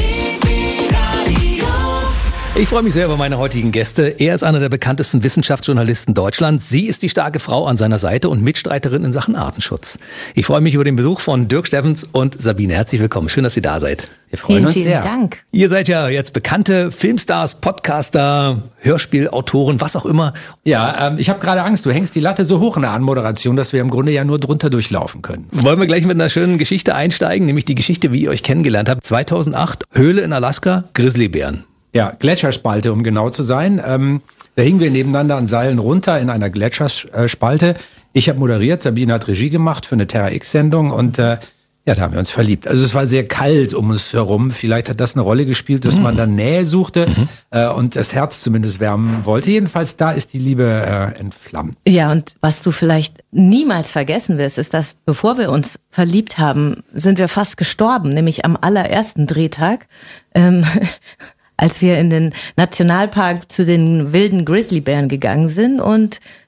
Ich freue mich sehr über meine heutigen Gäste. Er ist einer der bekanntesten Wissenschaftsjournalisten Deutschlands. Sie ist die starke Frau an seiner Seite und Mitstreiterin in Sachen Artenschutz. Ich freue mich über den Besuch von Dirk Steffens und Sabine. Herzlich willkommen. Schön, dass ihr da seid. Wir freuen Vielen, uns vielen sehr. Dank. Ihr seid ja jetzt bekannte Filmstars, Podcaster, Hörspielautoren, was auch immer. Ja, ähm, ich habe gerade Angst, du hängst die Latte so hoch in der Anmoderation, dass wir im Grunde ja nur drunter durchlaufen können. Wollen wir gleich mit einer schönen Geschichte einsteigen, nämlich die Geschichte, wie ihr euch kennengelernt habt. zweitausendacht, Höhle in Alaska, Grizzlybären. Ja, Gletscherspalte, um genau zu sein. Ähm, da hingen wir nebeneinander an Seilen runter in einer Gletscherspalte. Ich habe moderiert, Sabine hat Regie gemacht für eine Terra X-Sendung und äh, ja, da haben wir uns verliebt. Also es war sehr kalt um uns herum. Vielleicht hat das eine Rolle gespielt, dass mhm. man dann Nähe suchte mhm. äh, und das Herz zumindest wärmen wollte. Jedenfalls da ist die Liebe äh, entflammt. Ja, und was du vielleicht niemals vergessen wirst, ist, dass bevor wir uns verliebt haben, sind wir fast gestorben, nämlich am allerersten Drehtag. Ähm, als wir in den Nationalpark zu den wilden Grizzlybären gegangen sind und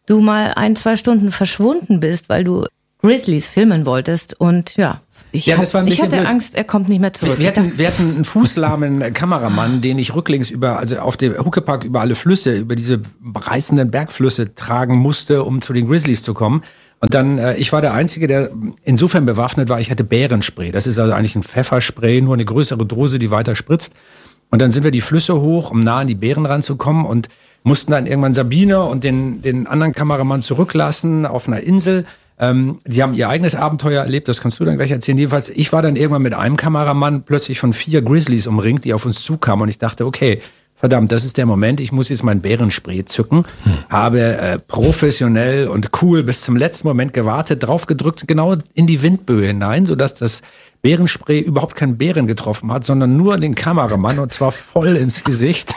du mal ein, zwei Stunden verschwunden bist, weil du Grizzlies filmen wolltest und ja, ich, ja, hat, das war ein ich hatte blöd. Angst, er kommt nicht mehr zurück. Wir hatten, wir hatten einen fußlahmen Kameramann, den ich rücklings über, also auf dem Huckepack über alle Flüsse, über diese reißenden Bergflüsse tragen musste, um zu den Grizzlies zu kommen. Und dann, äh, ich war der Einzige, der insofern bewaffnet war, ich hatte Bärenspray. Das ist also eigentlich ein Pfefferspray, nur eine größere Dose, die weiter spritzt. Und dann sind wir die Flüsse hoch, um nah an die Bären ranzukommen und mussten dann irgendwann Sabine und den, den anderen Kameramann zurücklassen auf einer Insel. Ähm, die haben ihr eigenes Abenteuer erlebt, das kannst du dann gleich erzählen. Jedenfalls, ich war dann irgendwann mit einem Kameramann plötzlich von vier Grizzlies umringt, die auf uns zukamen und ich dachte, okay, verdammt, das ist der Moment, ich muss jetzt mein Bärenspray zücken. Hm. Habe äh, professionell und cool bis zum letzten Moment gewartet, draufgedrückt, genau in die Windböe hinein, sodass das Bärenspray überhaupt keinen Bären getroffen hat, sondern nur den Kameramann und zwar voll ins Gesicht.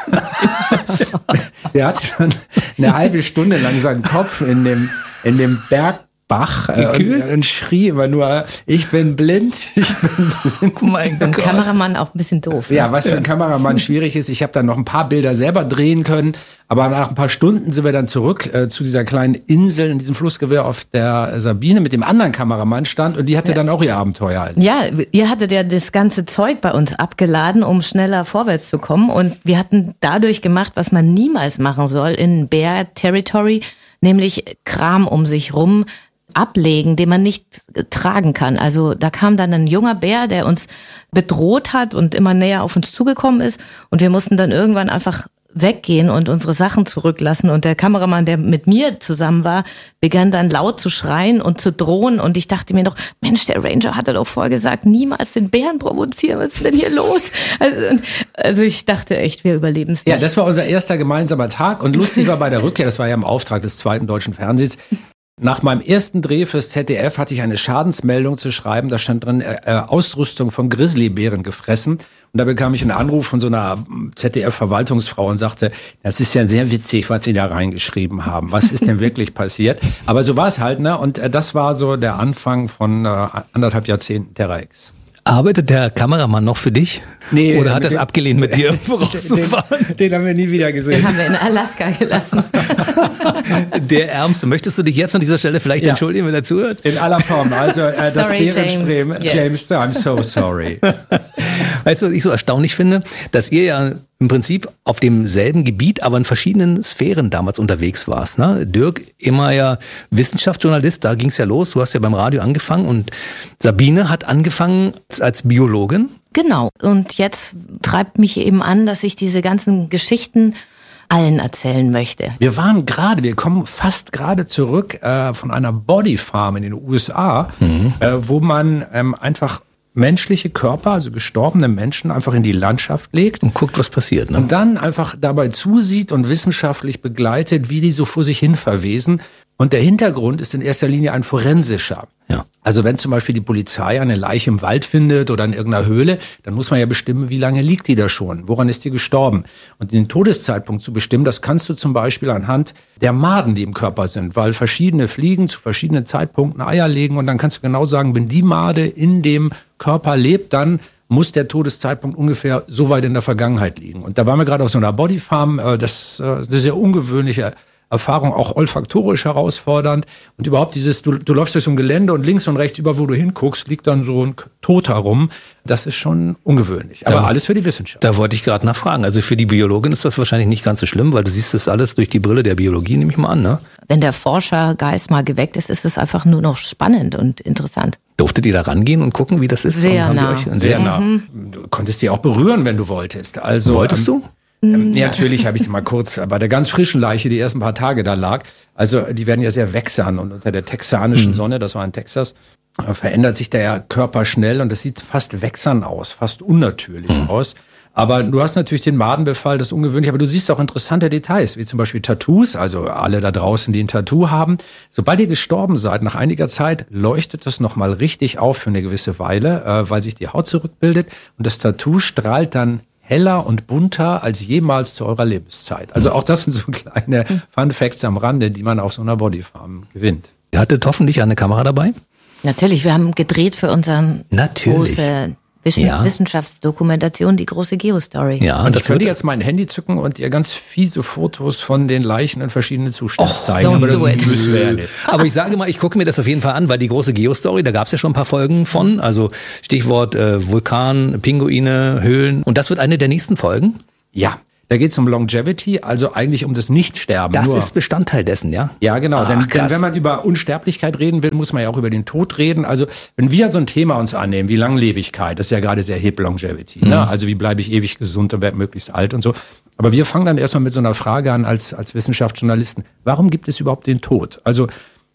Der hat dann eine halbe Stunde lang seinen Kopf in dem, in dem Berg Bach äh, und, und schrie immer nur, ich bin blind, ich bin blind. Oh mein Gott. Ein Kameramann auch ein bisschen doof. Ja, was für ein Kameramann schwierig ist. Ich habe dann noch ein paar Bilder selber drehen können, aber nach ein paar Stunden sind wir dann zurück äh, zu dieser kleinen Insel in diesem Flussgewehr, auf der Sabine mit dem anderen Kameramann stand und die hatte ja dann auch ihr Abenteuer halt. Ja, ihr hattet ja das ganze Zeug bei uns abgeladen, um schneller vorwärts zu kommen und wir hatten dadurch gemacht, was man niemals machen soll in Bear Territory, nämlich Kram um sich rum ablegen, den man nicht tragen kann. Also da kam dann ein junger Bär, der uns bedroht hat und immer näher auf uns zugekommen ist und wir mussten dann irgendwann einfach weggehen und unsere Sachen zurücklassen und der Kameramann, der mit mir zusammen war, begann dann laut zu schreien und zu drohen und ich dachte mir noch, Mensch, der Ranger hatte doch vorher gesagt, niemals den Bären provozieren, was ist denn hier los? Also, also ich dachte echt, wir überleben es nicht. Ja, das war unser erster gemeinsamer Tag und lustig war bei der Rückkehr, das war ja im Auftrag des zweiten deutschen Fernsehens, nach meinem ersten Dreh fürs Z D F hatte ich eine Schadensmeldung zu schreiben. Da stand drin, äh, Ausrüstung von Grizzlybären gefressen. Und da bekam ich einen Anruf von so einer Z D F-Verwaltungsfrau und sagte, das ist ja sehr witzig, was Sie da reingeschrieben haben. Was ist denn wirklich passiert? Aber so war es halt, ne? Und äh, das war so der Anfang von äh, anderthalb Jahrzehnten Terra X. Arbeitet der Kameramann noch für dich? Nee. Oder hat er es abgelehnt, mit dir irgendwo rauszufahren? Den, den haben wir nie wieder gesehen. Den haben wir in Alaska gelassen. Der Ärmste. Möchtest du dich jetzt an dieser Stelle vielleicht ja. entschuldigen, wenn er zuhört? In aller Form. Also äh, das sorry, Bärenspray, James, yes. James, I'm so sorry. Weißt du, was ich so erstaunlich finde? Dass ihr ja im Prinzip auf demselben Gebiet, aber in verschiedenen Sphären damals unterwegs warst. Ne? Dirk, immer ja Wissenschaftsjournalist, da ging es ja los. Du hast ja beim Radio angefangen und Sabine hat angefangen als Biologin. Genau. Und jetzt treibt mich eben an, dass ich diese ganzen Geschichten allen erzählen möchte. Wir waren gerade, wir kommen fast gerade zurück äh, von einer Bodyfarm in den U S A, mhm. äh, wo man ähm, einfach menschliche Körper, also gestorbene Menschen, einfach in die Landschaft legt. Und guckt, was passiert. Ne? Und dann einfach dabei zusieht und wissenschaftlich begleitet, wie die so vor sich hin verwesen. Und der Hintergrund ist in erster Linie ein forensischer. Ja. Also wenn zum Beispiel die Polizei eine Leiche im Wald findet oder in irgendeiner Höhle, dann muss man ja bestimmen, wie lange liegt die da schon, woran ist die gestorben. Und den Todeszeitpunkt zu bestimmen, das kannst du zum Beispiel anhand der Maden, die im Körper sind, weil verschiedene Fliegen zu verschiedenen Zeitpunkten Eier legen und dann kannst du genau sagen, wenn die Made in dem Körper lebt, dann muss der Todeszeitpunkt ungefähr so weit in der Vergangenheit liegen. Und da waren wir gerade auf so einer Bodyfarm, das ist eine sehr ungewöhnliche Erfahrung, auch olfaktorisch herausfordernd. Und überhaupt dieses, du, du läufst durch so ein Gelände und links und rechts, über wo du hinguckst, liegt dann so ein Toter rum. Das ist schon ungewöhnlich. Aber da, alles für die Wissenschaft. Da wollte ich gerade nachfragen. Also für die Biologin ist das wahrscheinlich nicht ganz so schlimm, weil du siehst das alles durch die Brille der Biologie, nehme ich mal an, ne? Wenn der Forschergeist mal geweckt ist, ist es einfach nur noch spannend und interessant. Durftet ihr da rangehen und gucken, wie das ist? Sehr nah. Sehr, sehr nah. Mhm. Du konntest die auch berühren, wenn du wolltest. Also, Wolltest ähm, du? Ähm, ja, natürlich habe ich mal kurz bei der ganz frischen Leiche, die ersten paar Tage da lag. Also die werden ja sehr wächsern und unter der texanischen mhm. Sonne, das war in Texas, verändert sich der Körper schnell und das sieht fast wächsern aus, fast unnatürlich mhm. aus. Aber du hast natürlich den Madenbefall, das ist ungewöhnlich, aber du siehst auch interessante Details, wie zum Beispiel Tattoos, also alle da draußen, die ein Tattoo haben. Sobald ihr gestorben seid, nach einiger Zeit leuchtet das nochmal richtig auf für eine gewisse Weile, äh, weil sich die Haut zurückbildet und das Tattoo strahlt dann heller und bunter als jemals zu eurer Lebenszeit. Also auch das sind so kleine Fun Facts am Rande, die man auf so einer Bodyfarm gewinnt. Ihr hattet hoffentlich eine Kamera dabei? Natürlich, wir haben gedreht für unseren Natürlich. große Wissen, Ja. Wissenschaftsdokumentation, die große Geostory. Ja, Und und ich das könnte wird jetzt mein Handy zücken und ihr ganz fiese Fotos von den Leichen in verschiedenen Zuständen Och, zeigen. don't Aber das do it. müssen wir ja nicht. Aber ich sage mal, ich gucke mir das auf jeden Fall an, weil die große Geostory, da gab es ja schon ein paar Folgen von. Also Stichwort äh, Vulkan, Pinguine, Höhlen. Und das wird eine der nächsten Folgen. Ja, da geht es um Longevity, also eigentlich um das Nichtsterben. Das Nur. ist Bestandteil dessen, ja? Ja, genau. Ach, denn, denn krass. wenn man über Unsterblichkeit reden will, muss man ja auch über den Tod reden. Also wenn wir so ein Thema uns annehmen, wie Langlebigkeit, das ist ja gerade sehr hip, Longevity. Mhm. Ne? Also wie bleibe ich ewig gesund und werde möglichst alt und so. Aber wir fangen dann erstmal mit so einer Frage an als, als Wissenschaftsjournalisten. Warum gibt es überhaupt den Tod? Also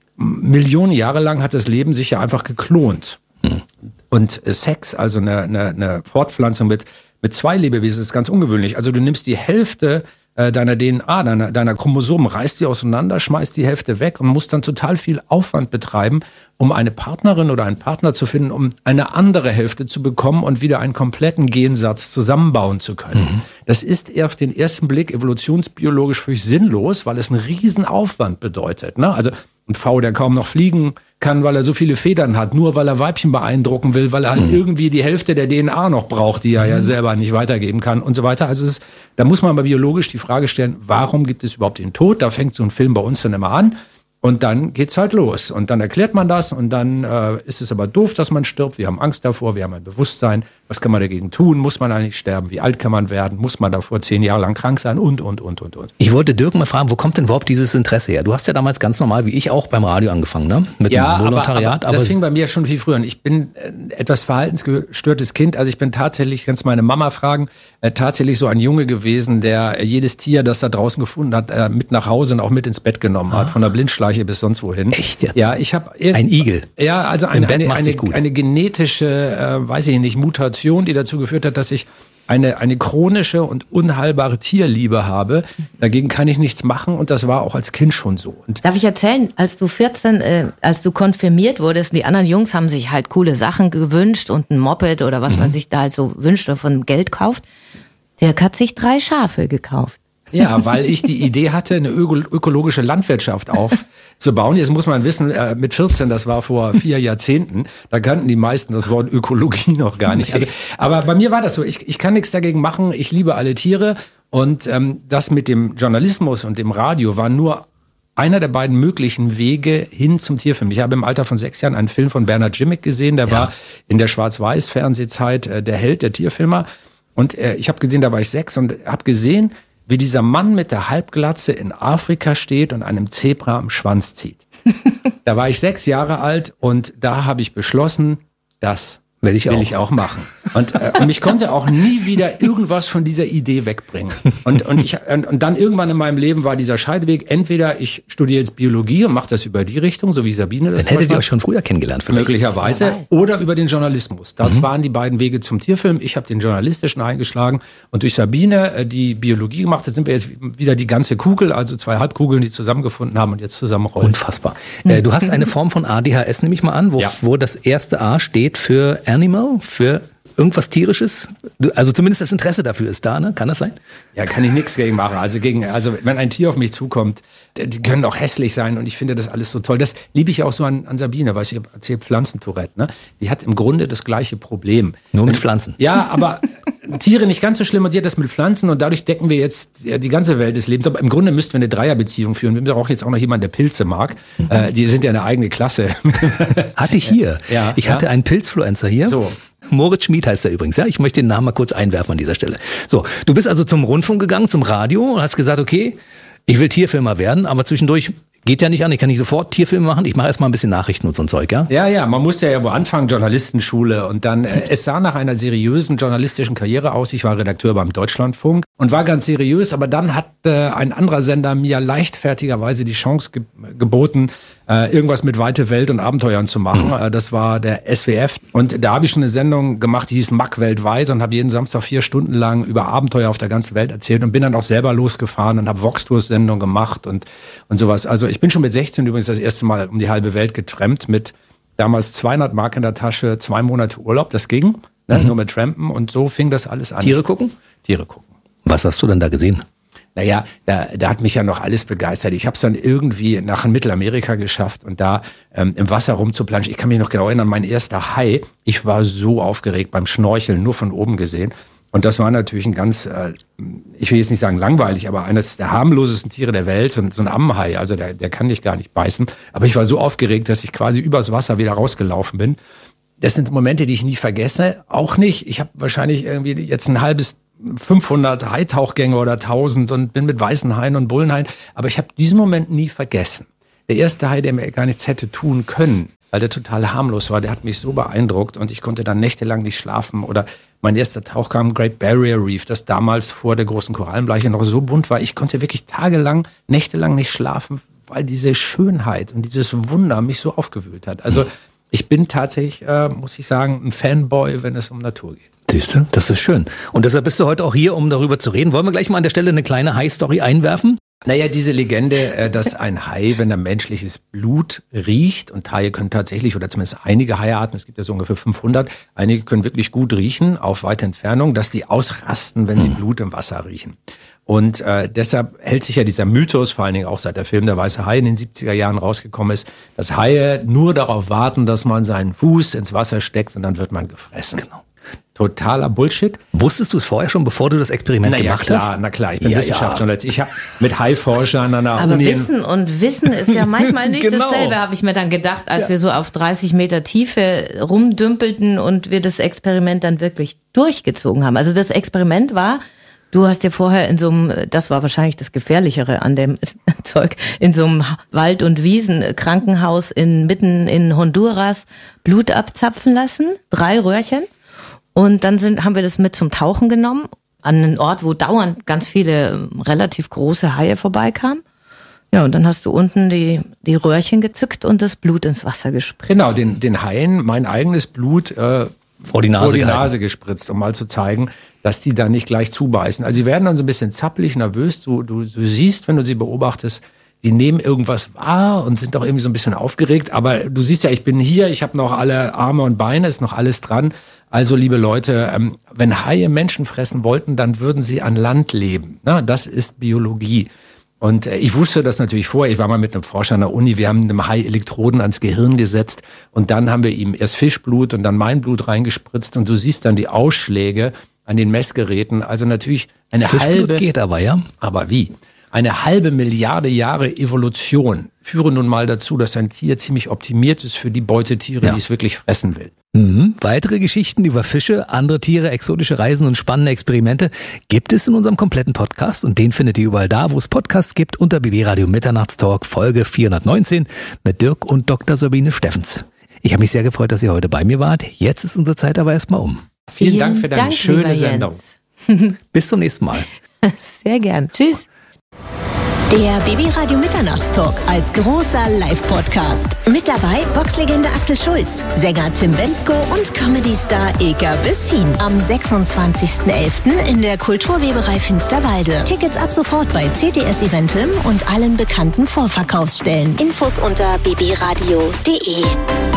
m- Millionen Jahre lang hat das Leben sich ja einfach geklont. Mhm. Und äh, Sex, also eine, eine, eine Fortpflanzung mit, mit zwei Lebewesen, ist ganz ungewöhnlich. Also du nimmst die Hälfte äh, deiner D N A, deiner, deiner Chromosomen, reißt die auseinander, schmeißt die Hälfte weg und musst dann total viel Aufwand betreiben, um eine Partnerin oder einen Partner zu finden, um eine andere Hälfte zu bekommen und wieder einen kompletten Gensatz zusammenbauen zu können. Mhm. Das ist eher auf den ersten Blick evolutionsbiologisch völlig sinnlos, weil es einen riesen Aufwand bedeutet. Ne? Also ein V, der kaum noch fliegen kann, weil er so viele Federn hat, nur weil er Weibchen beeindrucken will, weil er halt mhm. irgendwie die Hälfte der D N A noch braucht, die er ja selber nicht weitergeben kann und so weiter. Also es ist, da muss man mal biologisch die Frage stellen, warum gibt es überhaupt den Tod? Da fängt so ein Film bei uns dann immer an. Und dann geht's halt los. Und dann erklärt man das und dann äh, ist es aber doof, dass man stirbt. Wir haben Angst davor, wir haben ein Bewusstsein. Was kann man dagegen tun? Muss man eigentlich sterben? Wie alt kann man werden? Muss man davor zehn Jahre lang krank sein? Und, und, und, und, und. Ich wollte Dirk mal fragen, wo kommt denn überhaupt dieses Interesse her? Du hast ja damals ganz normal, wie ich auch, beim Radio angefangen, ne? Mit Ja, dem Volontariat. aber, aber das fing bei mir schon viel früher an. Ich bin äh, etwas verhaltensgestörtes Kind. Also ich bin tatsächlich, kannst meine Mama fragen, äh, tatsächlich so ein Junge gewesen, der äh, jedes Tier, das er draußen gefunden hat, äh, mit nach Hause und auch mit ins Bett genommen hat. Von der Blindschleiche bis sonst wohin. Echt jetzt? Ja, ich habe Ein Igel. Ja, also Im eine, Bett eine, macht eine, sich gut. eine genetische, äh, weiß ich nicht, Mutation, die dazu geführt hat, dass ich eine, eine chronische und unheilbare Tierliebe habe. Dagegen kann ich nichts machen und das war auch als Kind schon so. Und Darf ich erzählen, als du vierzehn, äh, als du konfirmiert wurdest, die anderen Jungs haben sich halt coole Sachen gewünscht und ein Moped oder was mhm. man sich da halt so wünscht oder von Geld kauft. Der hat sich drei Schafe gekauft. Ja, weil ich die Idee hatte, eine öko- ökologische Landwirtschaft aufzubauen. Jetzt muss man wissen, äh, mit vierzehn, das war vor vier Jahrzehnten, da kannten die meisten das Wort Ökologie noch gar nicht. Also, aber bei mir war das so, ich, ich kann nichts dagegen machen, ich liebe alle Tiere und ähm, das mit dem Journalismus und dem Radio war nur einer der beiden möglichen Wege hin zum Tierfilm. Ich habe im Alter von sechs Jahren einen Film von Bernhard Jimmick gesehen, der ja. war in der Schwarz-Weiß-Fernsehzeit äh, der Held, der Tierfilmer. Und äh, ich habe gesehen, da war ich sechs und habe gesehen, wie dieser Mann mit der Halbglatze in Afrika steht und einem Zebra am Schwanz zieht. Da war ich sechs Jahre alt und da habe ich beschlossen, das will ich, will auch. ich auch machen. Und, äh, und mich konnte auch nie wieder irgendwas von dieser Idee wegbringen. Und, und, ich, und, und dann irgendwann in meinem Leben war dieser Scheideweg, entweder ich studiere jetzt Biologie und mache das über die Richtung, so wie Sabine das Dann hättet ihr euch schon früher kennengelernt vielleicht. Möglicherweise. Oder über den Journalismus. Das mhm. waren die beiden Wege zum Tierfilm. Ich habe den journalistischen eingeschlagen und durch Sabine, die Biologie gemacht hat, sind wir jetzt wieder die ganze Kugel, also zwei Halbkugeln, die zusammengefunden haben und jetzt zusammenrollen. Unfassbar. Äh, du hast eine Form von A D H S, nehme ich mal an, wo, Ja. wo das erste A steht für Animal, für irgendwas Tierisches. Du- Also zumindest das Interesse dafür ist da, ne? Kann das sein? Ja, kann ich nichts gegen machen. Also gegen, also wenn ein Tier auf mich zukommt, die die können auch hässlich sein und ich finde das alles so toll. Das liebe ich auch so an, an Sabine, weil ich habe erzählt, Pflanzentourette, ne? Die hat im Grunde das gleiche Problem. Nur mit Pflanzen. Ja, aber Tiere nicht ganz so schlimm und die hat das mit Pflanzen und dadurch decken wir jetzt ja, die ganze Welt des Lebens. Aber im Grunde müssten wir eine Dreierbeziehung führen. Wir brauchen jetzt auch noch jemanden, der Pilze mag. Mhm. Äh, die sind ja eine eigene Klasse. Hatte ich hier. Ja, ich ja. hatte einen Pilzfluencer hier. So. Moritz Schmid heißt er übrigens, ja. Ich möchte den Namen mal kurz einwerfen an dieser Stelle. So, du bist also zum Rundfunk gegangen, zum Radio und hast gesagt, okay, ich will Tierfilmer werden, aber zwischendurch geht ja nicht an, ich kann nicht sofort Tierfilme machen, ich mache erstmal ein bisschen Nachrichten und so ein Zeug, ja? Ja, ja, man musste ja wo anfangen, Journalistenschule und dann, äh, es sah nach einer seriösen journalistischen Karriere aus. Ich war Redakteur beim Deutschlandfunk und war ganz seriös, aber dann hat äh, ein anderer Sender mir leichtfertigerweise die Chance ge geboten, äh, irgendwas mit Weite Welt und Abenteuern zu machen. Mhm. Äh, das war der S W F und da habe ich schon eine Sendung gemacht, die hieß Mack weltweit und habe jeden Samstag vier Stunden lang über Abenteuer auf der ganzen Welt erzählt und bin dann auch selber losgefahren und habe Vox-Tours-Sendungen gemacht und, und sowas. Also ich bin schon mit sechzehn übrigens das erste Mal um die halbe Welt getrampt mit damals zweihundert Mark in der Tasche, zwei Monate Urlaub, das ging, ne, Mhm. nur mit Trampen und so fing das alles an. Tiere gucken? Tiere gucken. Was hast du denn da gesehen? Naja, da, da hat mich ja noch alles begeistert. Ich habe es dann irgendwie nach Mittelamerika geschafft und da ähm, im Wasser rumzuplanschen. Ich kann mich noch genau erinnern, mein erster Hai, ich war so aufgeregt beim Schnorcheln, nur von oben gesehen. Und das war natürlich ein ganz, äh, ich will jetzt nicht sagen langweilig, aber eines der harmlosesten Tiere der Welt, so, so ein Ammenhai, also der, der kann dich gar nicht beißen. Aber ich war so aufgeregt, dass ich quasi übers Wasser wieder rausgelaufen bin. Das sind Momente, die ich nie vergesse. Auch nicht, ich habe wahrscheinlich irgendwie jetzt ein halbes fünfhundert Haitauchgänge oder tausend und bin mit weißen Haien und Bullenhaien. Aber ich habe diesen Moment nie vergessen. Der erste Hai, der mir gar nichts hätte tun können, weil der total harmlos war, der hat mich so beeindruckt und ich konnte dann nächtelang nicht schlafen. Oder mein erster Tauchgang, Great Barrier Reef, das damals vor der großen Korallenbleiche noch so bunt war. Ich konnte wirklich tagelang, nächtelang nicht schlafen, weil diese Schönheit und dieses Wunder mich so aufgewühlt hat. Also ich bin tatsächlich, äh, muss ich sagen, ein Fanboy, wenn es um Natur geht. Siehst du, das ist schön. Und deshalb bist du heute auch hier, um darüber zu reden. Wollen wir gleich mal an der Stelle eine kleine Hai-Story einwerfen? Naja, diese Legende, dass ein Hai, wenn er menschliches Blut riecht, und Haie können tatsächlich, oder zumindest einige Haiarten, es gibt ja so ungefähr fünfhundert, einige können wirklich gut riechen, auf weite Entfernung, dass die ausrasten, wenn sie Blut im Wasser riechen. Und äh, deshalb hält sich ja dieser Mythos, vor allen Dingen auch seit der Film Der weiße Hai in den siebziger Jahren rausgekommen ist, dass Haie nur darauf warten, dass man seinen Fuß ins Wasser steckt und dann wird man gefressen. Genau. Totaler Bullshit. Wusstest du es vorher schon, bevor du das Experiment na gemacht ja, klar, hast? Na klar, ich bin ja, Wissenschaftsjournalist. Ja. Ich habe mit Haiforschern an der Aber Uni... Wissen und Wissen ist ja manchmal nicht genau. dasselbe, habe ich mir dann gedacht, als ja. wir so auf dreißig Meter Tiefe rumdümpelten und wir das Experiment dann wirklich durchgezogen haben. Also das Experiment war... Du hast ja vorher in so einem, das war wahrscheinlich das Gefährlichere an dem Zeug, in so einem Wald- und Wiesenkrankenhaus in, mitten in Honduras Blut abzapfen lassen, drei Röhrchen. Und dann sind, haben wir das mit zum Tauchen genommen, an einen Ort, wo dauernd ganz viele relativ große Haie vorbeikamen. Ja, und dann hast du unten die, die Röhrchen gezückt und das Blut ins Wasser gespritzt. Genau, den, den Haien mein eigenes Blut äh, vor die Nase, vor die Nase gespritzt, um mal zu zeigen, dass die da nicht gleich zubeißen. Also sie werden dann so ein bisschen zappelig, nervös. Du, du, du siehst, wenn du sie beobachtest, die nehmen irgendwas wahr und sind doch irgendwie so ein bisschen aufgeregt. Aber du siehst ja, ich bin hier, ich habe noch alle Arme und Beine, ist noch alles dran. Also liebe Leute, ähm, wenn Haie Menschen fressen wollten, dann würden sie an Land leben. Na, das ist Biologie. Und ich wusste das natürlich vorher. Ich war mal mit einem Forscher an der Uni. Wir haben einem Hai Elektroden ans Gehirn gesetzt. Und dann haben wir ihm erst Fischblut und dann mein Blut reingespritzt. Und du siehst dann die Ausschläge an den Messgeräten. Also natürlich eine Fischblut halbe... geht aber, ja. Aber wie? Eine halbe Milliarde Jahre Evolution führen nun mal dazu, dass ein Tier ziemlich optimiert ist für die Beutetiere, ja. die es wirklich fressen will. Mhm. Weitere Geschichten über Fische, andere Tiere, exotische Reisen und spannende Experimente gibt es in unserem kompletten Podcast und den findet ihr überall da, wo es Podcasts gibt, unter B B Radio Mitternachtstalk Folge vierhundertneunzehn mit Dirk und Doktor Sabine Steffens. Ich habe mich sehr gefreut, dass ihr heute bei mir wart. Jetzt ist unsere Zeit aber erstmal um. Vielen, Vielen Dank für deine Dank, schöne Sendung. Bis zum nächsten Mal. Sehr gern. Tschüss. Der B B Radio Mitternachtstalk als großer Live-Podcast. Mit dabei Boxlegende Axel Schulz, Sänger Tim Bendzko und Comedy-Star Ilka Bessin. Am sechsundzwanzigsten elften in der Kulturweberei Finsterwalde. Tickets ab sofort bei C T S Eventim und allen bekannten Vorverkaufsstellen. Infos unter b b radio punkt d e.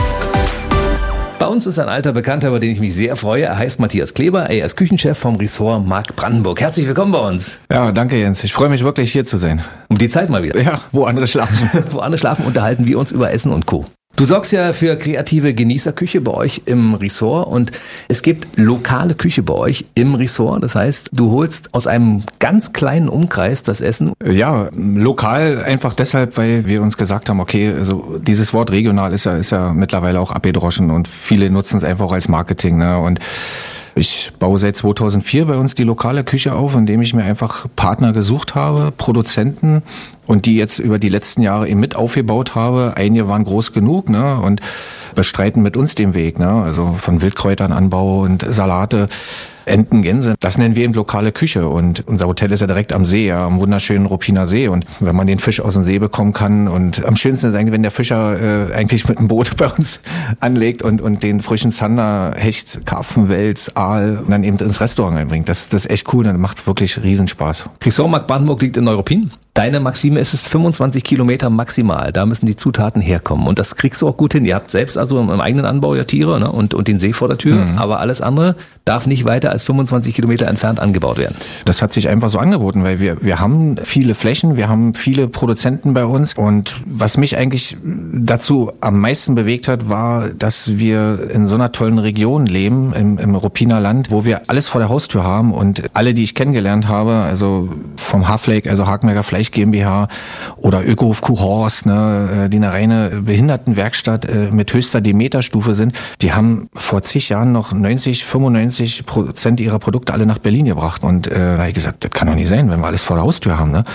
Bei uns ist ein alter Bekannter, über den ich mich sehr freue. Er heißt Matthias Kleber. Er ist Küchenchef vom Ressort Mark Brandenburg. Herzlich willkommen bei uns. Ja, danke Jens. Ich freue mich wirklich, hier zu sein. Um die Zeit mal wieder. Ja, wo andere schlafen. Wo andere schlafen, unterhalten wir uns über Essen und Co. Du sorgst ja für kreative Genießerküche bei euch im Ressort und es gibt lokale Küche bei euch im Ressort. Das heißt, du holst aus einem ganz kleinen Umkreis das Essen. Ja, lokal einfach deshalb, weil wir uns gesagt haben, okay, also dieses Wort regional ist ja, ist ja mittlerweile auch abgedroschen und viele nutzen es einfach auch als Marketing, ne? Und ich baue seit zweitausendvier bei uns die lokale Küche auf, indem ich mir einfach Partner gesucht habe, Produzenten, und die jetzt über die letzten Jahre eben mit aufgebaut habe. Einige waren groß genug, ne, und bestreiten mit uns den Weg, ne, also von Wildkräutern, Anbau und Salate, Enten, Gänse. Das nennen wir eben lokale Küche und unser Hotel ist ja direkt am See, ja, am wunderschönen Ruppiner See, und wenn man den Fisch aus dem See bekommen kann, und am schönsten ist eigentlich, wenn der Fischer äh, eigentlich mit einem Boot bei uns anlegt und und den frischen Zander, Hecht, Karpfen, Wels, Aal und dann eben ins Restaurant einbringt. Das, das ist echt cool, das macht wirklich Riesenspaß. Ressort Mark Brandenburg liegt in Neuruppin. Deine Maxime ist es fünfundzwanzig Kilometer maximal. Da müssen die Zutaten herkommen. Und das kriegst du auch gut hin. Ihr habt selbst also im eigenen Anbau ja Tiere, ne? und, und den See vor der Tür. Mhm. Aber alles andere darf nicht weiter als fünfundzwanzig Kilometer entfernt angebaut werden. Das hat sich einfach so angeboten, weil wir, wir haben viele Flächen, wir haben viele Produzenten bei uns. Und was mich eigentlich dazu am meisten bewegt hat, war, dass wir in so einer tollen Region leben, im, im Ruppiner Land, wo wir alles vor der Haustür haben. Und alle, die ich kennengelernt habe, also vom Haflake, also Hakenberger Fleisch GmbH oder Ökohof Kuhhorst, ne, die eine reine Behindertenwerkstatt äh, mit höchster Demeter-Stufe sind, die haben vor zig Jahren noch neunzig, fünfundneunzig Prozent ihrer Produkte alle nach Berlin gebracht. Und äh, da habe ich gesagt, das kann doch nicht sein, wenn wir alles vor der Haustür haben. Ne?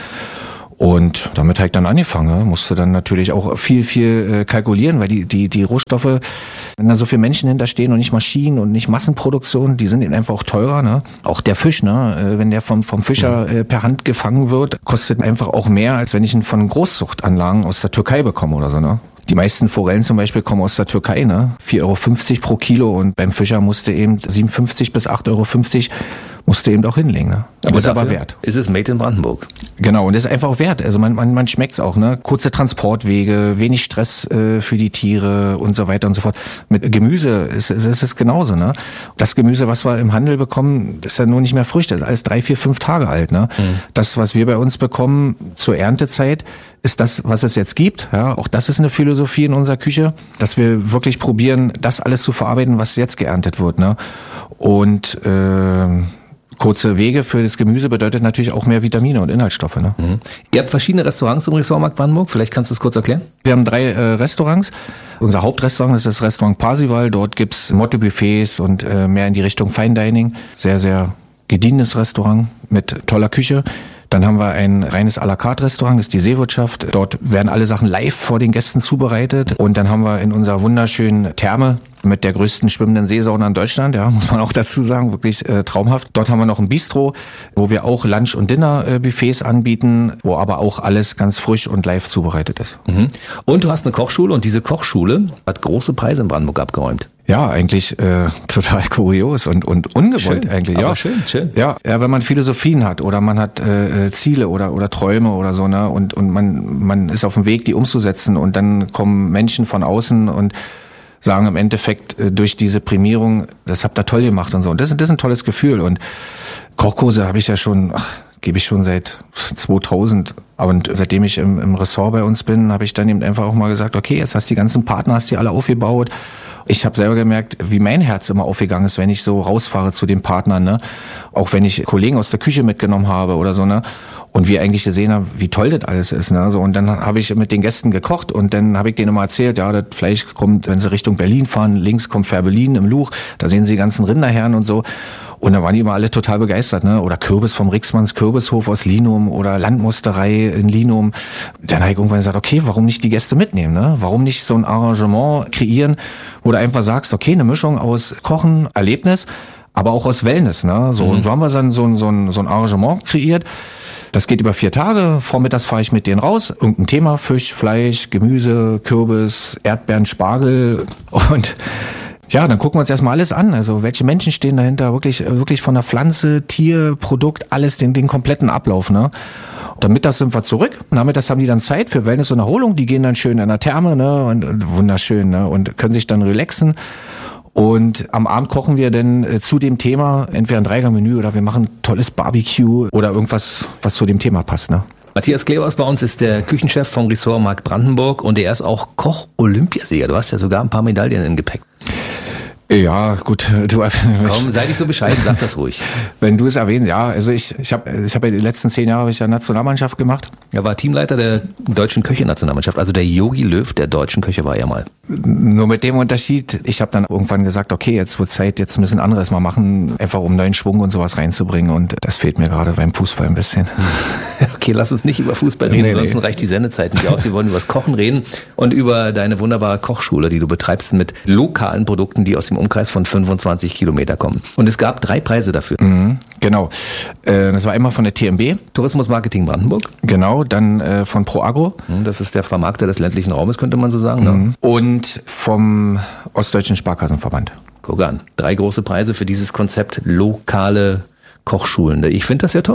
Und damit habe ich dann angefangen, ne? Musste dann natürlich auch viel, viel äh, kalkulieren, weil die, die, die Rohstoffe, wenn da so viele Menschen hinterstehen und nicht Maschinen und nicht Massenproduktion, die sind eben einfach auch teurer. Ne? Auch der Fisch, ne? äh, wenn der vom, vom Fischer äh, per Hand gefangen wird, kostet einfach auch mehr, als wenn ich ihn von Großzuchtanlagen aus der Türkei bekomme oder so. Ne? Die meisten Forellen zum Beispiel kommen aus der Türkei, ne? vier Euro fünfzig pro Kilo und beim Fischer musste eben siebenundfünfzig bis acht Euro fünfzig musste eben auch hinlegen. Ne? Aber das ist aber wert. Ist es made in Brandenburg? Genau, und das ist einfach auch wert. Also man, man, man schmeckt's auch, ne? Kurze Transportwege, wenig Stress äh, für die Tiere und so weiter und so fort. Mit Gemüse ist, ist, ist es genauso, ne? Das Gemüse, was wir im Handel bekommen, das ist ja nur nicht mehr frisch, das ist alles drei, vier, fünf Tage alt, ne? Mhm. Das, was wir bei uns bekommen zur Erntezeit, ist das, was es jetzt gibt. Ja, auch das ist eine Philosophie in unserer Küche, dass wir wirklich probieren, das alles zu verarbeiten, was jetzt geerntet wird, ne? Und äh, kurze Wege für das Gemüse bedeutet natürlich auch mehr Vitamine und Inhaltsstoffe. Ne? Mhm. Ihr habt verschiedene Restaurants im Ressortmarkt Brandenburg. Vielleicht kannst du es kurz erklären? Wir haben drei äh, Restaurants. Unser Hauptrestaurant ist das Restaurant Parsival. Dort gibt's Motto-Buffets und äh, mehr in die Richtung Fine Dining. Sehr, sehr gediegenes Restaurant mit toller Küche. Dann haben wir ein reines à la carte Restaurant, das ist die Seewirtschaft. Dort werden alle Sachen live vor den Gästen zubereitet. Und dann haben wir in unserer wunderschönen Therme mit der größten schwimmenden Seesauna in Deutschland, ja, muss man auch dazu sagen, wirklich äh, traumhaft. Dort haben wir noch ein Bistro, wo wir auch Lunch- und Dinner-Buffets anbieten, wo aber auch alles ganz frisch und live zubereitet ist. Mhm. Und du hast eine Kochschule und diese Kochschule hat große Preise in Brandenburg abgeräumt. Ja, eigentlich äh, total kurios und und ungewollt schön, eigentlich. Aber ja, schön, schön. Ja, ja, wenn man Philosophien hat oder man hat äh, Ziele oder oder Träume oder so, ne, und und man man ist auf dem Weg, die umzusetzen und dann kommen Menschen von außen und sagen im Endeffekt äh, durch diese Prämierung, das habt ihr toll gemacht und so. Und das, das ist ein tolles Gefühl. Und Kochkurse habe ich ja schon, ach, gebe ich schon seit zweitausend. Und seitdem ich im, im Ressort bei uns bin, habe ich dann eben einfach auch mal gesagt, okay, jetzt hast du die ganzen Partner, hast die alle aufgebaut. Ich habe selber gemerkt, wie mein Herz immer aufgegangen ist, wenn ich so rausfahre zu den Partnern, ne? Auch wenn ich Kollegen aus der Küche mitgenommen habe oder so, ne? Und wir eigentlich gesehen haben, wie toll das alles ist, ne? So, und dann habe ich mit den Gästen gekocht und dann habe ich denen immer erzählt, ja, das Fleisch kommt, wenn sie Richtung Berlin fahren, links kommt Färbelin im Luch, da sehen sie die ganzen Rinderherren und so. Und da waren die immer alle total begeistert, ne? Oder Kürbis vom Rixmanns Kürbishof aus Linum oder Landmusterei in Linum. Dann habe ich irgendwann gesagt, okay, warum nicht die Gäste mitnehmen, ne? Warum nicht so ein Arrangement kreieren, wo du einfach sagst, okay, eine Mischung aus Kochen, Erlebnis, aber auch aus Wellness, ne? So, mhm. Und so haben wir dann so ein, so ein, so ein Arrangement kreiert. Das geht über vier Tage. Vormittags fahre ich mit denen raus. Irgendein Thema, Fisch, Fleisch, Gemüse, Kürbis, Erdbeeren, Spargel und ja, dann gucken wir uns erstmal alles an. Also welche Menschen stehen dahinter? Wirklich, wirklich von der Pflanze, Tier, Produkt, alles, den, den kompletten Ablauf, ne? Dann mittags sind wir zurück. Nachmittags haben die dann Zeit für Wellness und Erholung. Die gehen dann schön in der Therme, ne? Und, und wunderschön, ne? Und können sich dann relaxen. Und am Abend kochen wir dann äh, zu dem Thema entweder ein Dreigang-Menü oder wir machen tolles Barbecue oder irgendwas, was zu dem Thema passt, ne? Matthias Klevers bei uns ist der Küchenchef vom Ressortmarkt Brandenburg und er ist auch Koch-Olympiasieger. Du hast ja sogar ein paar Medaillen im Gepäck. Ja, gut. Du, Komm, sei nicht so bescheiden, sag das ruhig. Wenn du es erwähnst, ja. Also ich, ich habe, ich habe ja die letzten zehn Jahre habe ich ja Nationalmannschaft gemacht. Er war Teamleiter der deutschen Köche-Nationalmannschaft. Also der Jogi Löw der deutschen Köche war er mal. Nur mit dem Unterschied, ich habe dann irgendwann gesagt, okay, jetzt wird Zeit, jetzt müssen anderes mal machen, einfach um neuen Schwung und sowas reinzubringen. Und das fehlt mir gerade beim Fußball ein bisschen. Okay, lass uns nicht über Fußball reden, nee, ansonsten nee. reicht die Sendezeit nicht aus. Wir wollen über das Kochen reden und über deine wunderbare Kochschule, die du betreibst mit lokalen Produkten, die aus dem Umkreis von fünfundzwanzig Kilometer kommen. Und es gab drei Preise dafür. Mhm, genau. Äh, das war einmal von der T M B. Tourismus Marketing Brandenburg. Genau, dann äh, von ProAgro. Das ist der Vermarkter des ländlichen Raumes, könnte man so sagen. Mhm. Ne? Und vom Ostdeutschen Sparkassenverband. Guck an. Drei große Preise für dieses Konzept lokale Kochschulen. Ich finde das ja toll, ne?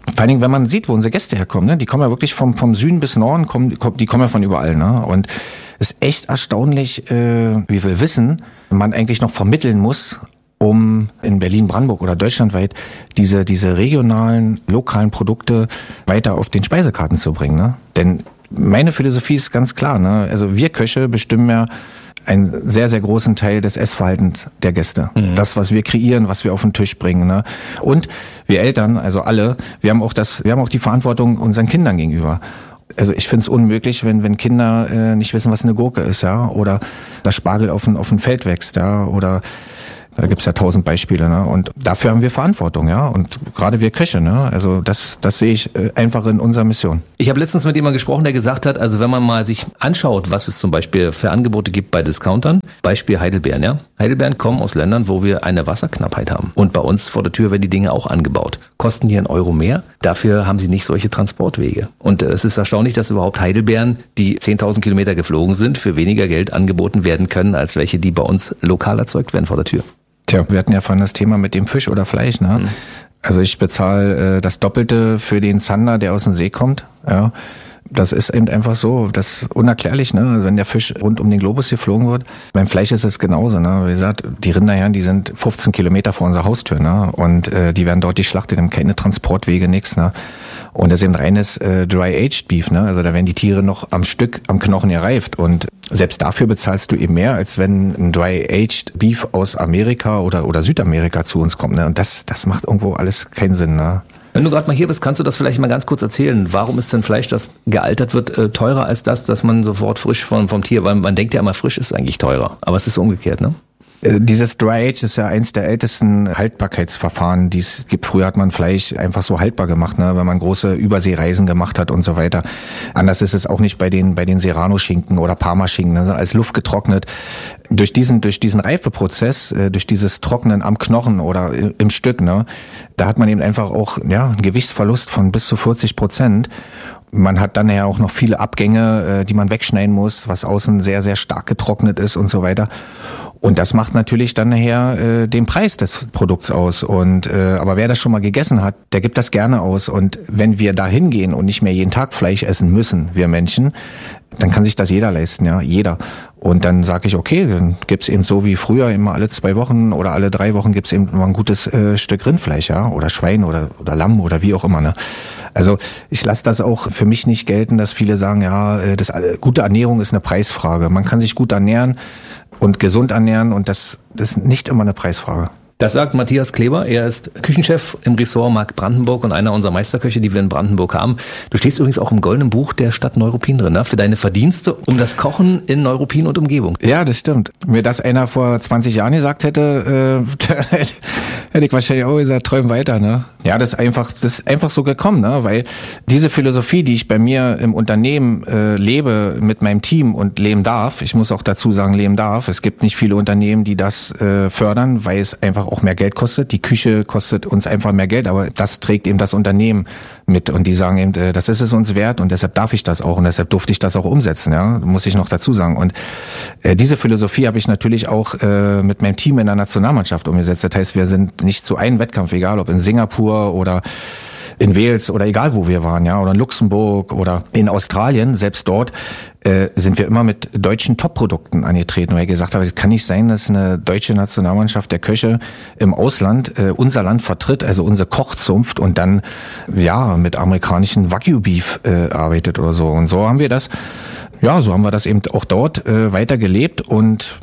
vor allen Dingen, wenn man sieht, wo unsere Gäste herkommen, ne? Die kommen ja wirklich vom, vom Süden bis Norden, kommen, die kommen ja von überall, ne? Und es ist echt erstaunlich, äh, wie viel Wissen man eigentlich noch vermitteln muss, um in Berlin, Brandenburg oder deutschlandweit diese, diese regionalen, lokalen Produkte weiter auf den Speisekarten zu bringen, ne? Denn meine Philosophie ist ganz klar, ne? Also wir Köche bestimmen ja einen sehr, sehr großen Teil des Essverhaltens der Gäste. Mhm. Das, was wir kreieren, was wir auf den Tisch bringen, ne? Und wir Eltern, also alle, wir haben auch das, wir haben auch die Verantwortung unseren Kindern gegenüber. Also ich finde es unmöglich, wenn wenn Kinder äh, nicht wissen, was eine Gurke ist, ja, oder das Spargel auf ein auf ein Feld wächst, ja, oder da gibt's ja tausend Beispiele, ne? Und dafür haben wir Verantwortung, ja. Und gerade wir Köche, ne? Also das, das sehe ich einfach in unserer Mission. Ich habe letztens mit jemandem gesprochen, der gesagt hat, also wenn man mal sich anschaut, was es zum Beispiel für Angebote gibt bei Discountern, Beispiel Heidelbeeren, ja. Heidelbeeren kommen aus Ländern, wo wir eine Wasserknappheit haben. Und bei uns vor der Tür werden die Dinge auch angebaut. Kosten hier einen Euro mehr. Dafür haben sie nicht solche Transportwege. Und es ist erstaunlich, dass überhaupt Heidelbeeren, die zehntausend Kilometer geflogen sind, für weniger Geld angeboten werden können, als welche, die bei uns lokal erzeugt werden vor der Tür. Tja, wir hatten ja vorhin das Thema mit dem Fisch oder Fleisch, ne? Mhm. Also ich bezahle äh, das Doppelte für den Zander, der aus dem See kommt, ja. Das ist eben einfach so, das ist unerklärlich, ne? Also wenn der Fisch rund um den Globus geflogen wird. Beim Fleisch ist es genauso, ne? Wie gesagt, die Rinderherren, die sind fünfzehn Kilometer vor unserer Haustür, ne? Und äh, die werden dort geschlachtet, haben keine Transportwege, nix, ne? Und das ist eben reines äh, Dry-Aged Beef, ne? Also da werden die Tiere noch am Stück, am Knochen gereift. Und selbst dafür bezahlst du eben mehr, als wenn ein Dry-Aged Beef aus Amerika oder oder Südamerika zu uns kommt, ne? Und das das macht irgendwo alles keinen Sinn, ne? Wenn du gerade mal hier bist, kannst du das vielleicht mal ganz kurz erzählen. Warum ist denn Fleisch, das gealtert wird, äh, teurer als das, dass man sofort frisch vom, vom Tier, weil man denkt ja immer, frisch ist eigentlich teurer. Aber es ist umgekehrt, ne? Dieses Dry Age ist ja eins der ältesten Haltbarkeitsverfahren, die es gibt. Früher hat man Fleisch einfach so haltbar gemacht, ne, wenn man große Überseereisen gemacht hat und so weiter. Anders ist es auch nicht bei den bei den Serrano-Schinken oder Parma-Schinken, ne, sondern als Luft getrocknet. Durch diesen durch diesen Reifeprozess, durch dieses Trocknen am Knochen oder im Stück, ne, da hat man eben einfach auch ja einen Gewichtsverlust von bis zu vierzig Prozent. Man hat dann ja auch noch viele Abgänge, die man wegschneiden muss, was außen sehr sehr stark getrocknet ist und so weiter. Und das macht natürlich dann nachher äh, den Preis des Produkts aus. Und äh, aber wer das schon mal gegessen hat, der gibt das gerne aus. Und wenn wir da hingehen und nicht mehr jeden Tag Fleisch essen müssen, wir Menschen, dann kann sich das jeder leisten, ja, jeder. Und dann sage ich, okay, dann gibt's eben so wie früher immer alle zwei Wochen oder alle drei Wochen gibt's eben mal ein gutes äh, Stück Rindfleisch, ja, oder Schwein oder oder Lamm oder wie auch immer, ne. Also ich lasse das auch für mich nicht gelten, dass viele sagen, ja, das gute Ernährung ist eine Preisfrage. Man kann sich gut ernähren und gesund ernähren und das, das ist nicht immer eine Preisfrage. Das sagt Matthias Kleber. Er ist Küchenchef im Ressort Mark Brandenburg und einer unserer Meisterköche, die wir in Brandenburg haben. Du stehst übrigens auch im Goldenen Buch der Stadt Neuruppin drin, ne? Für deine Verdienste um das Kochen in Neuruppin und Umgebung. Ja, das stimmt. Mir das einer vor zwanzig Jahren gesagt hätte, äh, hätte ich wahrscheinlich auch gesagt, träum weiter, ne? Ja, das ist einfach, das ist einfach so gekommen, ne? Weil diese Philosophie, die ich bei mir im Unternehmen äh, lebe mit meinem Team und leben darf, ich muss auch dazu sagen, leben darf. Es gibt nicht viele Unternehmen, die das äh, fördern, weil es einfach auch mehr Geld kostet. Die Küche kostet uns einfach mehr Geld, aber das trägt eben das Unternehmen mit und die sagen eben, äh, das ist es uns wert und deshalb darf ich das auch und deshalb durfte ich das auch umsetzen, ja, muss ich noch dazu sagen. Und äh, diese Philosophie habe ich natürlich auch äh, mit meinem Team in der Nationalmannschaft umgesetzt. Das heißt, wir sind nicht zu einem Wettkampf, egal ob in Singapur oder in Wales oder egal wo wir waren, ja, oder in Luxemburg oder in Australien, selbst dort äh, sind wir immer mit deutschen Top-Produkten angetreten, weil ich gesagt habe, es kann nicht sein, dass eine deutsche Nationalmannschaft der Köche im Ausland äh, unser Land vertritt, also unsere Kochzunft und dann ja mit amerikanischen Wagyu-Beef äh, arbeitet oder so. Und so haben wir das, ja, so haben wir das eben auch dort äh, weiter gelebt und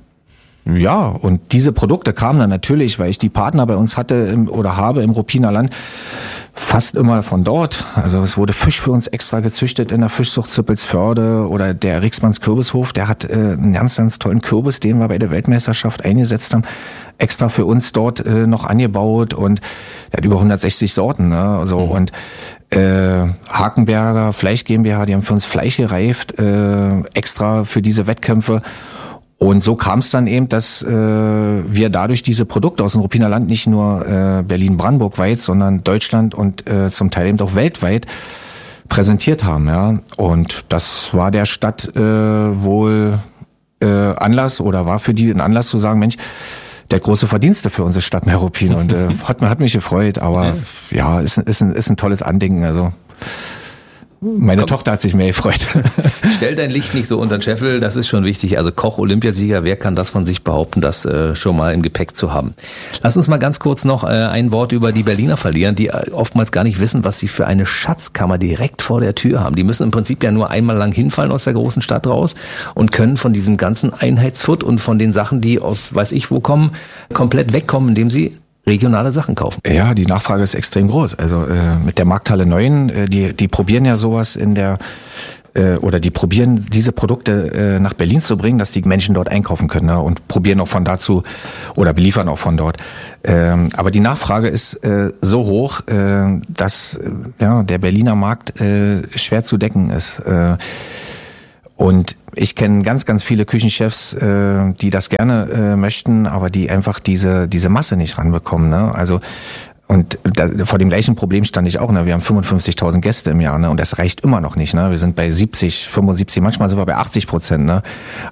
ja, und diese Produkte kamen dann natürlich, weil ich die Partner bei uns hatte im, oder habe im Ruppiner Land, fast immer von dort. Also es wurde Fisch für uns extra gezüchtet in der Fischzucht Zippelsförde oder der Rieksmanns Kürbishof, der hat äh, einen ganz, ganz tollen Kürbis, den wir bei der Weltmeisterschaft eingesetzt haben, extra für uns dort äh, noch angebaut und der hat über hundertsechzig Sorten, ne? Also mhm. und äh, Hakenberger Fleisch GmbH, die haben für uns Fleisch gereift, äh, extra für diese Wettkämpfe. Und so kam es dann eben, dass äh, wir dadurch diese Produkte aus dem Ruppiner Land nicht nur äh, Berlin-Brandenburg weit, sondern Deutschland und äh, zum Teil eben auch weltweit präsentiert haben. Ja. Und das war der Stadt äh, wohl äh, Anlass oder war für die ein Anlass zu sagen, Mensch, der große Verdienste für unsere Stadt Neuruppin und äh, hat, hat mich gefreut, aber ja, ist, ist, ein, ist ein tolles Andenken, also meine Komm. Tochter hat sich mehr gefreut. Stell dein Licht nicht so unter den Scheffel, das ist schon wichtig. Also Koch-Olympiasieger, wer kann das von sich behaupten, das äh, schon mal im Gepäck zu haben? Lass uns mal ganz kurz noch äh, ein Wort über die Berliner verlieren, die äh, oftmals gar nicht wissen, was sie für eine Schatzkammer direkt vor der Tür haben. Die müssen im Prinzip ja nur einmal lang hinfallen aus der großen Stadt raus und können von diesem ganzen Einheitsfutt und von den Sachen, die aus weiß ich wo kommen, komplett wegkommen, indem sie regionale Sachen kaufen. Ja, die Nachfrage ist extrem groß. Also äh, mit der Markthalle neun, äh, die die probieren ja sowas in der äh, oder die probieren diese Produkte äh, nach Berlin zu bringen, dass die Menschen dort einkaufen können, ne? Und probieren auch von dazu oder beliefern auch von dort. Ähm, aber die Nachfrage ist äh, so hoch, äh, dass äh, ja der Berliner Markt äh, schwer zu decken ist. Äh, Und ich kenne ganz, ganz viele Küchenchefs, äh, die das gerne äh, möchten, aber die einfach diese diese Masse nicht ranbekommen. Ne? Also und da, vor dem gleichen Problem stand ich auch. Ne? Wir haben fünfundfünfzigtausend Gäste im Jahr, ne? Und das reicht immer noch nicht. Ne? Wir sind bei siebzig, fünfundsiebzig, manchmal sind wir bei achtzig Prozent. Ne?